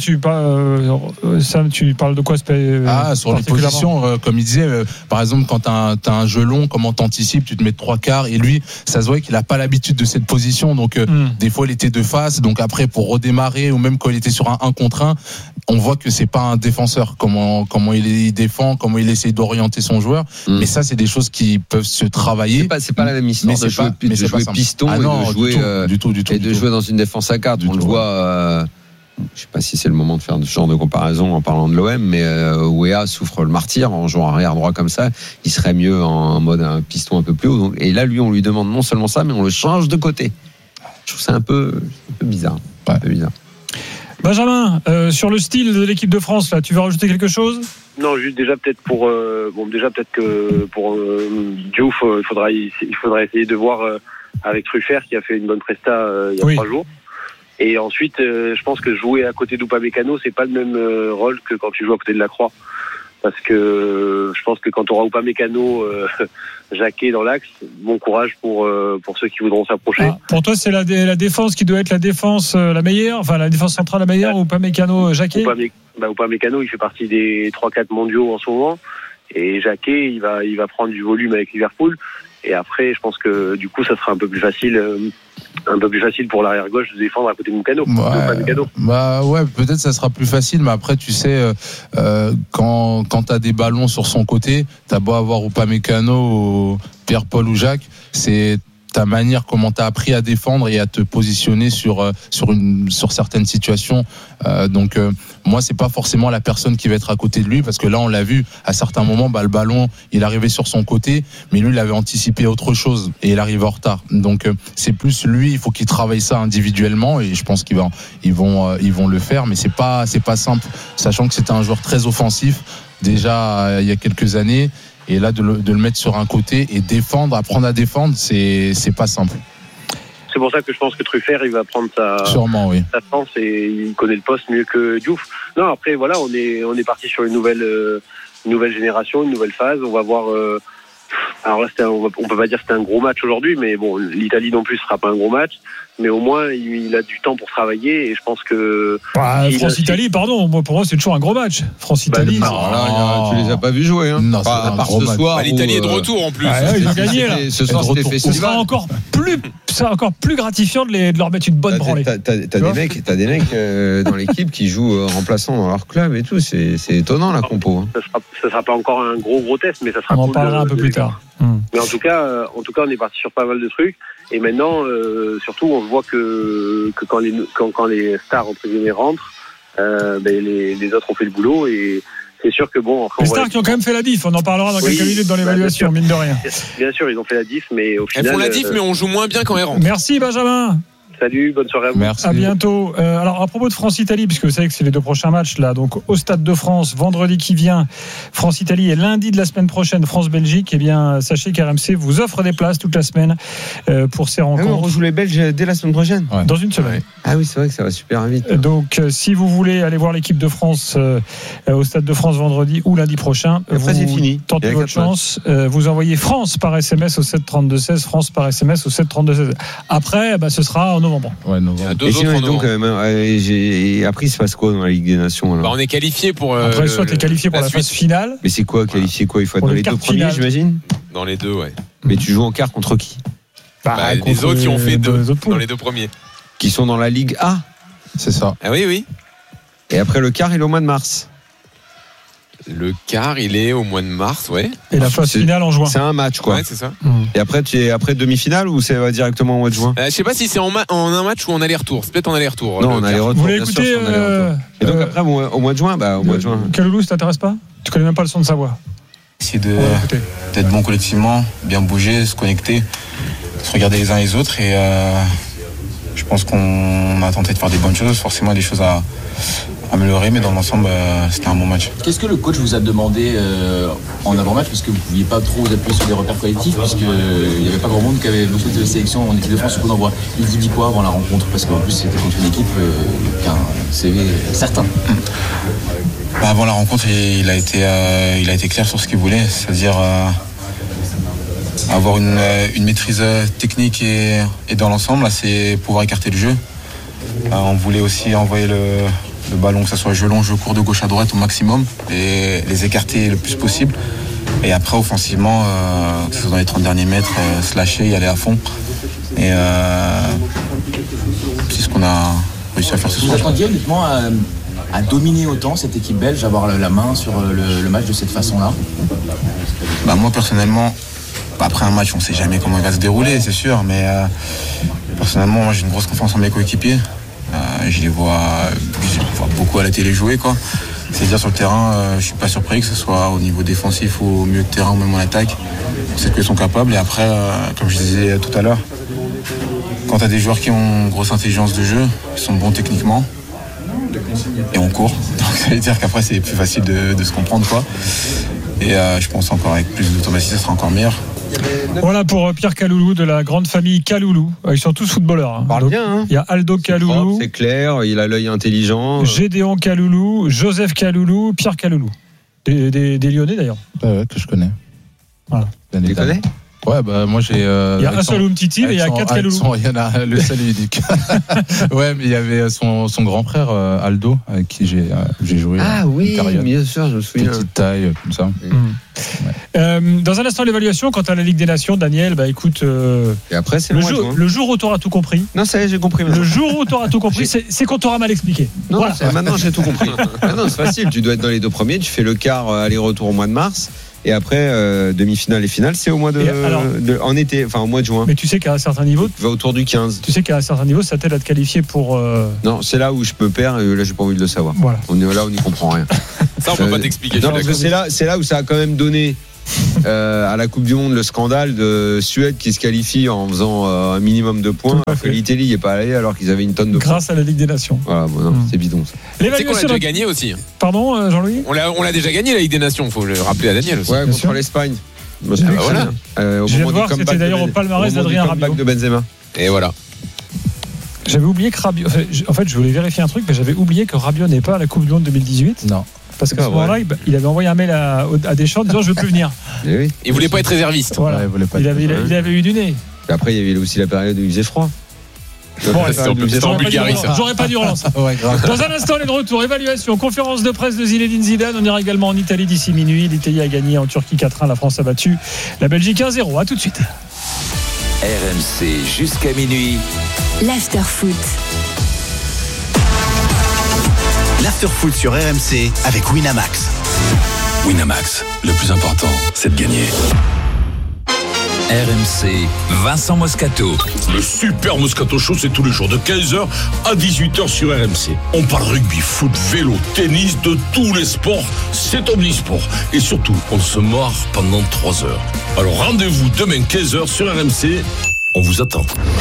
Sam, tu parles de quoi? Sur les positions, comme il disait, par exemple, quand t'as un jeu long, comment t'anticipes, tu te mets de 3/4, et lui, ça se voit qu'il a pas l'habitude de cette position, donc des fois il était de face, donc après pour redémarrer, ou même quand il était sur un 1 contre 1, on voit que c'est pas un défenseur, comment il défend, comment il essaie d'orienter son joueur. Mais ça, c'est des choses qui peuvent se travailler. C'est pas la même histoire de jouer piston et de jouer du tout. Et de jouer dans une défense à 4. On le voit. Je sais pas si c'est le moment de faire ce genre de comparaison en parlant de l'OM, mais Weah souffre le martyre en jouant arrière droit comme ça. Il serait mieux en mode un piston un peu plus haut. Donc, et là, lui, on lui demande non seulement ça, mais on le change de côté. Je trouve ça un peu bizarre. Ouais. Un peu bizarre. Benjamin, sur le style de l'équipe de France, là, tu veux rajouter quelque chose ? Non, juste déjà peut-être pour que pour Diouf, il faudra essayer de voir avec Truffert qui a fait une bonne presta il y a 3 jours. Et ensuite, je pense que jouer à côté d'Upamecano, c'est pas le même rôle que quand tu joues à côté de Lacroix. Parce que je pense que quand tu auras Upamecano, Jacquet dans l'axe, bon courage pour ceux qui voudront s'approcher. Ah, pour toi, c'est la défense qui doit être la défense la meilleure, enfin la défense centrale la meilleure, ou Upamecano, Jacquet? Upamecano, il fait partie des 3-4 mondiaux en ce moment. Et Jacquet, il va prendre du volume avec Liverpool. Et après, je pense que du coup, ça sera un peu plus facile pour l'arrière gauche de défendre à côté de Mukano. Ouais, peut-être ça sera plus facile, mais après, tu sais, quand t'as des ballons sur son côté, t'as beau avoir Upamecano, Pierre-Paul ou Jacques, c'est ta manière, comment t'as appris à défendre et à te positionner sur certaines situations. Donc moi, c'est pas forcément la personne qui va être à côté de lui, parce que là, on l'a vu à certains moments, le ballon, il arrivait sur son côté, mais lui, il avait anticipé autre chose et il arrivait en retard. Donc c'est plus lui, il faut qu'il travaille ça individuellement, et je pense qu'ils vont le faire, mais c'est pas simple, sachant que c'était un joueur très offensif déjà il y a quelques années. Et là, de le mettre sur un côté et apprendre à défendre, c'est pas simple. C'est pour ça que je pense que Truffert, il va prendre sa chance, et il connaît le poste mieux que Diouf. Non, après, voilà, on est parti sur une nouvelle génération, une nouvelle phase. On va voir. Alors là, on peut pas dire que c'était un gros match aujourd'hui, mais bon, l'Italie non plus sera pas un gros match. Mais au moins, il a du temps pour travailler, et je pense que. France-Italie, pardon, pour moi, c'est toujours un gros match. France-Italie. Tu les as pas vus jouer, hein. Non, à part ce soir. L'Italie est de retour en plus. Ils ont gagné là. Ce soir, c'était festival. Ce sera encore plus gratifiant de leur mettre une bonne branlée. T'as des mecs dans l'équipe qui jouent remplaçants dans leur club et tout. C'est étonnant la compo. Hein. Ça sera pas encore un gros test, mais ça sera. On en parlera un peu plus tard. Mais en tout cas, on est parti sur pas mal de trucs. Et maintenant, surtout, on voit que quand les stars entre guillemets rentrent, les autres ont fait le boulot, et c'est sûr que bon. Les stars qui ont quand même fait la diff, on en parlera dans quelques minutes dans l'évaluation, mine de rien. Bien sûr, ils ont fait la diff, mais au final. Elles font la diff, mais on joue moins bien quand elles rentrent. Merci Benjamin. Salut, bonne soirée à vous. Merci. À bientôt. Alors à propos de France-Italie, puisque vous savez que c'est les 2 prochains matchs là, donc au Stade de France, vendredi qui vient, France-Italie, et lundi de la semaine prochaine, France-Belgique. Eh bien, sachez qu'RMC vous offre des places toute la semaine pour ces rencontres. On rejoue les Belges dès la semaine prochaine. Ouais. Dans une semaine. Ah oui, c'est vrai que ça va super vite. Donc, si vous voulez aller voir l'équipe de France au Stade de France vendredi ou lundi prochain, après, c'est fini. Tentez votre chance. Vous envoyez France par SMS au 732-16, France par SMS au 732-16. Après, ce sera en novembre. Ouais, novembre. Et sinon, donc, après, il se passe quoi dans la Ligue des Nations alors? On est qualifié pour. Après, soit tu es qualifié pour la phase finale. Mais c'est quoi qualifier quoi? Il faut être dans les 2 premiers, j'imagine. Dans les 2, ouais. Mais tu joues en quart contre qui? Les autres qui ont fait 2 dans les 2 premiers. Qui sont dans la Ligue A. C'est ça. Ah oui. Et après le quart, il est au mois de mars. Le quart, il est au mois de mars, ouais. Et la phase finale en juin. C'est un match, quoi. Ouais, c'est ça. Et après, tu es après demi-finale ou c'est directement au mois de juin? Je sais pas si c'est en un match ou en aller-retour. C'est peut-être en aller-retour. Non, en aller-retour. Vous voulez écouter Et donc après, au mois de juin, au mois de juin. Kaloulou, ça t'intéresse pas? Tu connais même pas le son de sa voix. Essayer d'être bon collectivement, bien bouger, se connecter, se regarder les uns les autres, et je pense qu'on a tenté de faire des bonnes choses. Forcément, des choses à améliorer, mais dans l'ensemble, c'était un bon match. Qu'est-ce que le coach vous a demandé en avant-match, parce que vous ne pouviez pas trop vous appuyer sur des repères collectifs, puisqu'il n'y avait pas grand monde qui avait beaucoup de sélections en équipe de France au coup d'envoi. Il dit quoi avant la rencontre? Parce qu'en plus, c'était contre une équipe qui a un CV certain. Avant la rencontre, il a été clair sur ce qu'il voulait, c'est-à-dire avoir une maîtrise technique et dans l'ensemble, c'est pouvoir écarter le jeu. On voulait aussi envoyer le ballon, que ce soit jeu long, jeu court, de gauche à droite au maximum, et les écarter le plus possible. Et après, offensivement, que ce soit dans les 30 derniers mètres, se lâcher, y aller à fond. Et c'est ce qu'on a réussi à faire ce soir. Vous attendiez uniquement à dominer autant cette équipe belge, avoir la main sur le match de cette façon-là? Moi, personnellement, après un match, on ne sait jamais comment il va se dérouler, c'est sûr, mais personnellement, moi, j'ai une grosse confiance en mes coéquipiers. Je les vois beaucoup à la télé jouer, quoi. C'est-à-dire sur le terrain, je ne suis pas surpris que ce soit au niveau défensif ou au milieu de terrain ou même en attaque. On sait qu'ils sont capables. Et après, comme je disais tout à l'heure, quand tu as des joueurs qui ont une grosse intelligence de jeu, qui sont bons techniquement, et on court. Donc ça veut dire qu'après, c'est plus facile de se comprendre, quoi. Et je pense encore avec plus d'automatisme, ça sera encore meilleur. Voilà pour Pierre Kaloulou de la grande famille Kaloulou. Ils sont tous footballeurs. Parle bien, hein. Il y a Aldo Kaloulou. C'est clair, il a l'œil intelligent. Gédéon Kaloulou, Joseph Kaloulou, Pierre Kaloulou. Des Lyonnais d'ailleurs. Que je connais. Voilà. Tu les connais ? Ouais, bah moi j'ai. Il y a un seul Umtiti, mais il y a 4 Kaloulou. Il y en a le seul et unique. Ouais, mais il y avait son grand frère Aldo, avec qui j'ai joué. Ah oui, bien sûr, je me souviens. Petite taille, comme ça. Dans un instant, l'évaluation quant à la Ligue des Nations, Daniel, bah écoute. Et après, c'est le jour où tu auras tout compris. Non, ça y est, j'ai compris. Maintenant. Le jour où tu auras tout compris, c'est qu'on t'aura mal expliqué. Non, voilà. Maintenant j'ai tout compris. Maintenant, c'est facile. Tu dois être dans les 2 premiers. Tu fais le quart aller-retour au mois de mars. Et après, demi-finale et finale, c'est au mois en été, enfin au mois de juin. Mais tu sais qu'à un certain niveau, tu vas autour du 15. Tu sais qu'à un certain niveau, ça t'aide à te qualifier pour. Non, c'est là où je me perds et là, j'ai pas envie de le savoir. Voilà. On n'y comprend rien. Ça, on peut pas t'expliquer. Non, parce que c'est là où ça a quand même donné. À la Coupe du Monde, le scandale de Suède qui se qualifie en faisant un minimum de points, alors que l'Italie n'y est pas allée alors qu'ils avaient une tonne de points. Grâce à la Ligue des Nations. Voilà, bon, non, c'est bidon ça. C'est qu'on l'a déjà gagné aussi. Pardon, Jean-Louis ? On l'a déjà gagné la Ligue des Nations, il faut le rappeler à Daniel aussi. Ouais, contre l'Espagne. Voilà. Au moment du c'était d'ailleurs au palmarès d'Adrien Rabiot. De Benzema. Et voilà. J'avais oublié que Rabiot. En fait, je voulais vérifier un truc, mais j'avais oublié que Rabiot n'est pas à la Coupe du Monde 2018. Non. Parce qu'à ce moment-là, il avait envoyé un mail à Deschamps disant je veux plus venir. Oui. Il voulait pas être réserviste. Voilà. Il avait eu du nez. Et après, il y avait aussi la période où il faisait froid. C'est en Bulgarie, ça. J'aurais pas dû relancer. Dans un instant, on est de retour. Évaluation, conférence de presse de Zinedine Zidane. On ira également en Italie d'ici minuit. L'Italie a gagné en Turquie 4-1. La France a battu la Belgique 1-0. À tout de suite. RMC jusqu'à minuit. L'after-foot. L'after-foot sur RMC avec Winamax. Winamax, le plus important, c'est de gagner. RMC, Vincent Moscato. Le Super Moscato Show, c'est tous les jours de 15h à 18h sur RMC. On parle rugby, foot, vélo, tennis, de tous les sports. C'est omnisport. Et surtout, on se marre pendant 3 heures. Alors rendez-vous demain 15h sur RMC. On vous attend.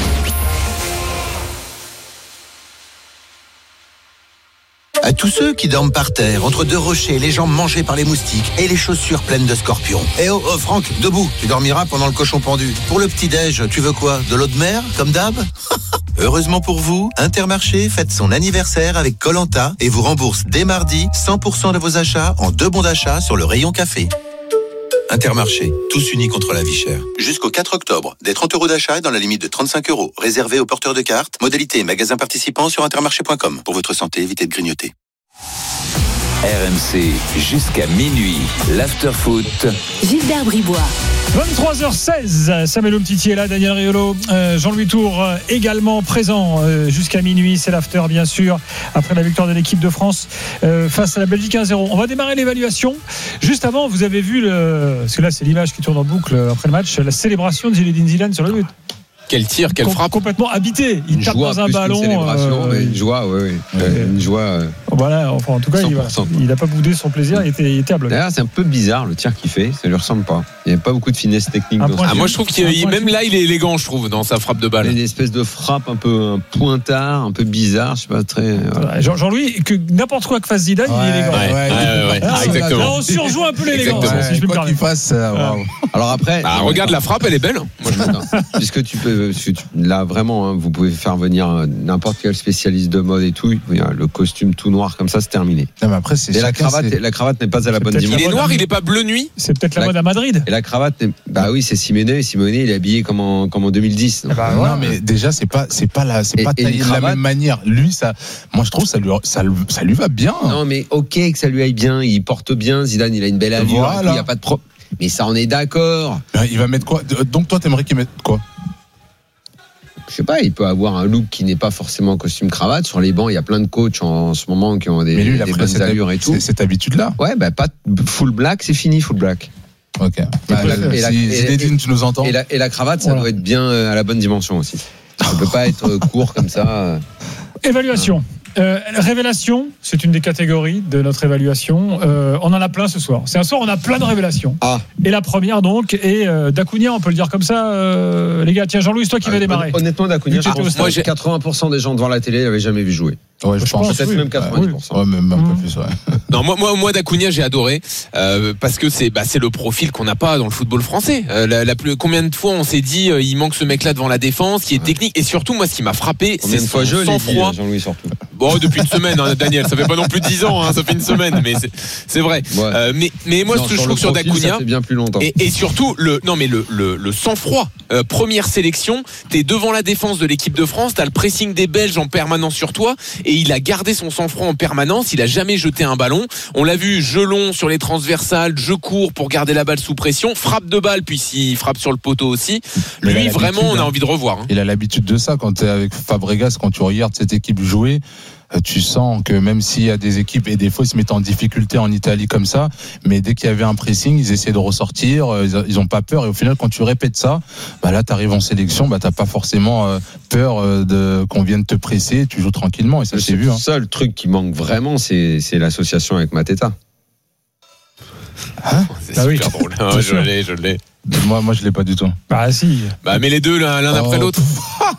À tous ceux qui dorment par terre, entre 2 rochers, les jambes mangées par les moustiques et les chaussures pleines de scorpions. Eh oh, Franck, debout, tu dormiras pendant le cochon pendu. Pour le petit-déj, tu veux quoi ? De l'eau de mer, comme d'hab ? Heureusement pour vous, Intermarché fête son anniversaire avec Koh-Lanta et vous rembourse dès mardi 100% de vos achats en 2 bons d'achat sur le rayon café. Intermarché, tous unis contre la vie chère. Jusqu'au 4 octobre, des 30 € d'achat dans la limite de 35 €, réservés aux porteurs de cartes. Modalité et magasins participants sur intermarché.com. Pour votre santé, évitez de grignoter. RMC jusqu'à minuit. L'after-foot. Gilbert Bribois. 23h16, Samuel Umtiti est là, Daniel Riolo, Jean-Louis Tour également présent jusqu'à minuit, c'est l'after bien sûr, après la victoire de l'équipe de France face à la Belgique 1-0. On va démarrer l'évaluation. Juste avant, vous avez vu, parce que là c'est l'image qui tourne en boucle après le match, la célébration de Zinedine Zidane sur le but. Quel tir, quelle frappe. Complètement habité. Il tape dans un ballon. Une joie, oui. Une joie. Voilà, enfin, en tout cas, il n'a pas boudé son plaisir, il était à bloc. D'ailleurs, c'est un peu bizarre le tir qu'il fait, ça lui ressemble pas. Il n'y a pas beaucoup de finesse technique dans ça. Moi, je trouve qu'il même là, il est élégant, je trouve, dans sa frappe de balle. Il y a une espèce de frappe un peu un pointard, un peu bizarre, je sais pas, très. Voilà. Jean-Louis, que n'importe quoi que fasse Zidane, il est élégant. Ouais, exactement. Là, on surjoue un peu l'élégance, si je peux me permettre. Alors après. Regarde la frappe, elle est belle. Puisque tu peux. Là, vraiment, vous pouvez faire venir n'importe quel spécialiste de mode et tout. Le costume tout noir comme ça, c'est terminé. Non, mais après, la cravate n'est pas à la bonne dimension. Il est noir, il n'est pas bleu nuit. C'est peut-être la mode à Madrid. Et la cravate, bah oui, c'est Simeone. Simeone, il est habillé comme en 2010. Non, mais déjà, c'est pas taillé de la même manière. Lui, moi, je trouve ça lui va bien. Non, mais ok que ça lui aille bien. Il porte bien. Zidane, il a une belle allure. Il n'y a pas de problème. Mais ça, on est d'accord. Il va mettre quoi ? Donc, toi, t'aimerais qu'il mette quoi ? Je sais pas, il peut avoir un look qui n'est pas forcément costume cravate. Sur les bancs, il y a plein de coachs en ce moment qui ont des bonnes allures et tout. Cette habitude-là. Ouais, bah pas full black, c'est fini full black. Ok. Zinedine, tu nous entends? Et la cravate, ça doit être bien à la bonne dimension aussi. Ça ne peut pas être court comme ça. Évaluation. Révélation, c'est une des catégories de notre évaluation. On en a plein ce soir. C'est un soir où on a plein de révélations. Et la première donc est d'Acuna, on peut le dire comme ça. Les gars, tiens Jean-Louis, c'est toi qui vas démarrer. Honnêtement, d'Acuna, je pense que 80% des gens devant la télé n'avaient jamais vu jouer. Ouais, je pense peut-être même 90%. Ouais, même un peu plus. Ouais. Non, moi d'Acuna j'ai adoré parce que c'est le profil qu'on n'a pas dans le football français. Combien de fois on s'est dit il manque ce mec-là devant la défense, qui est technique, et surtout moi ce qui m'a frappé, c'est son sang-froid. Jean-Louis Bon, depuis une semaine, hein, Daniel, ça fait pas non plus 10 ans, hein, ça fait une semaine, mais c'est vrai. Ouais. Mais moi, ce que je trouve sur d'Acuna, ça fait bien plus longtemps. Et surtout le sang-froid. Première sélection, t'es devant la défense de l'équipe de France, t'as le pressing des Belges en permanence sur toi, et il a gardé son sang-froid en permanence. Il a jamais jeté un ballon. On l'a vu, jeu long sur les transversales, jeu court pour garder la balle sous pression, frappe de balle, puis s'il frappe sur le poteau aussi. Lui, vraiment, on a envie de revoir. Hein. Il a l'habitude de ça. Quand t'es avec Fabregas, quand tu regardes cette équipe jouer, tu sens que même s'il y a des équipes, et des fois ils se mettent en difficulté en Italie comme ça, mais dès qu'il y avait un pressing, ils essaient de ressortir, ils ont pas peur, et au final quand tu répètes ça, là t'arrives en sélection, t'as pas forcément peur qu'on vienne te presser, tu joues tranquillement, et ça c'est vu. Ça, le truc qui manque vraiment, c'est l'association avec Mateta. C'est super drôle. Je l'ai. Moi je l'ai pas du tout. Bah si. Mais les deux l'un après l'autre.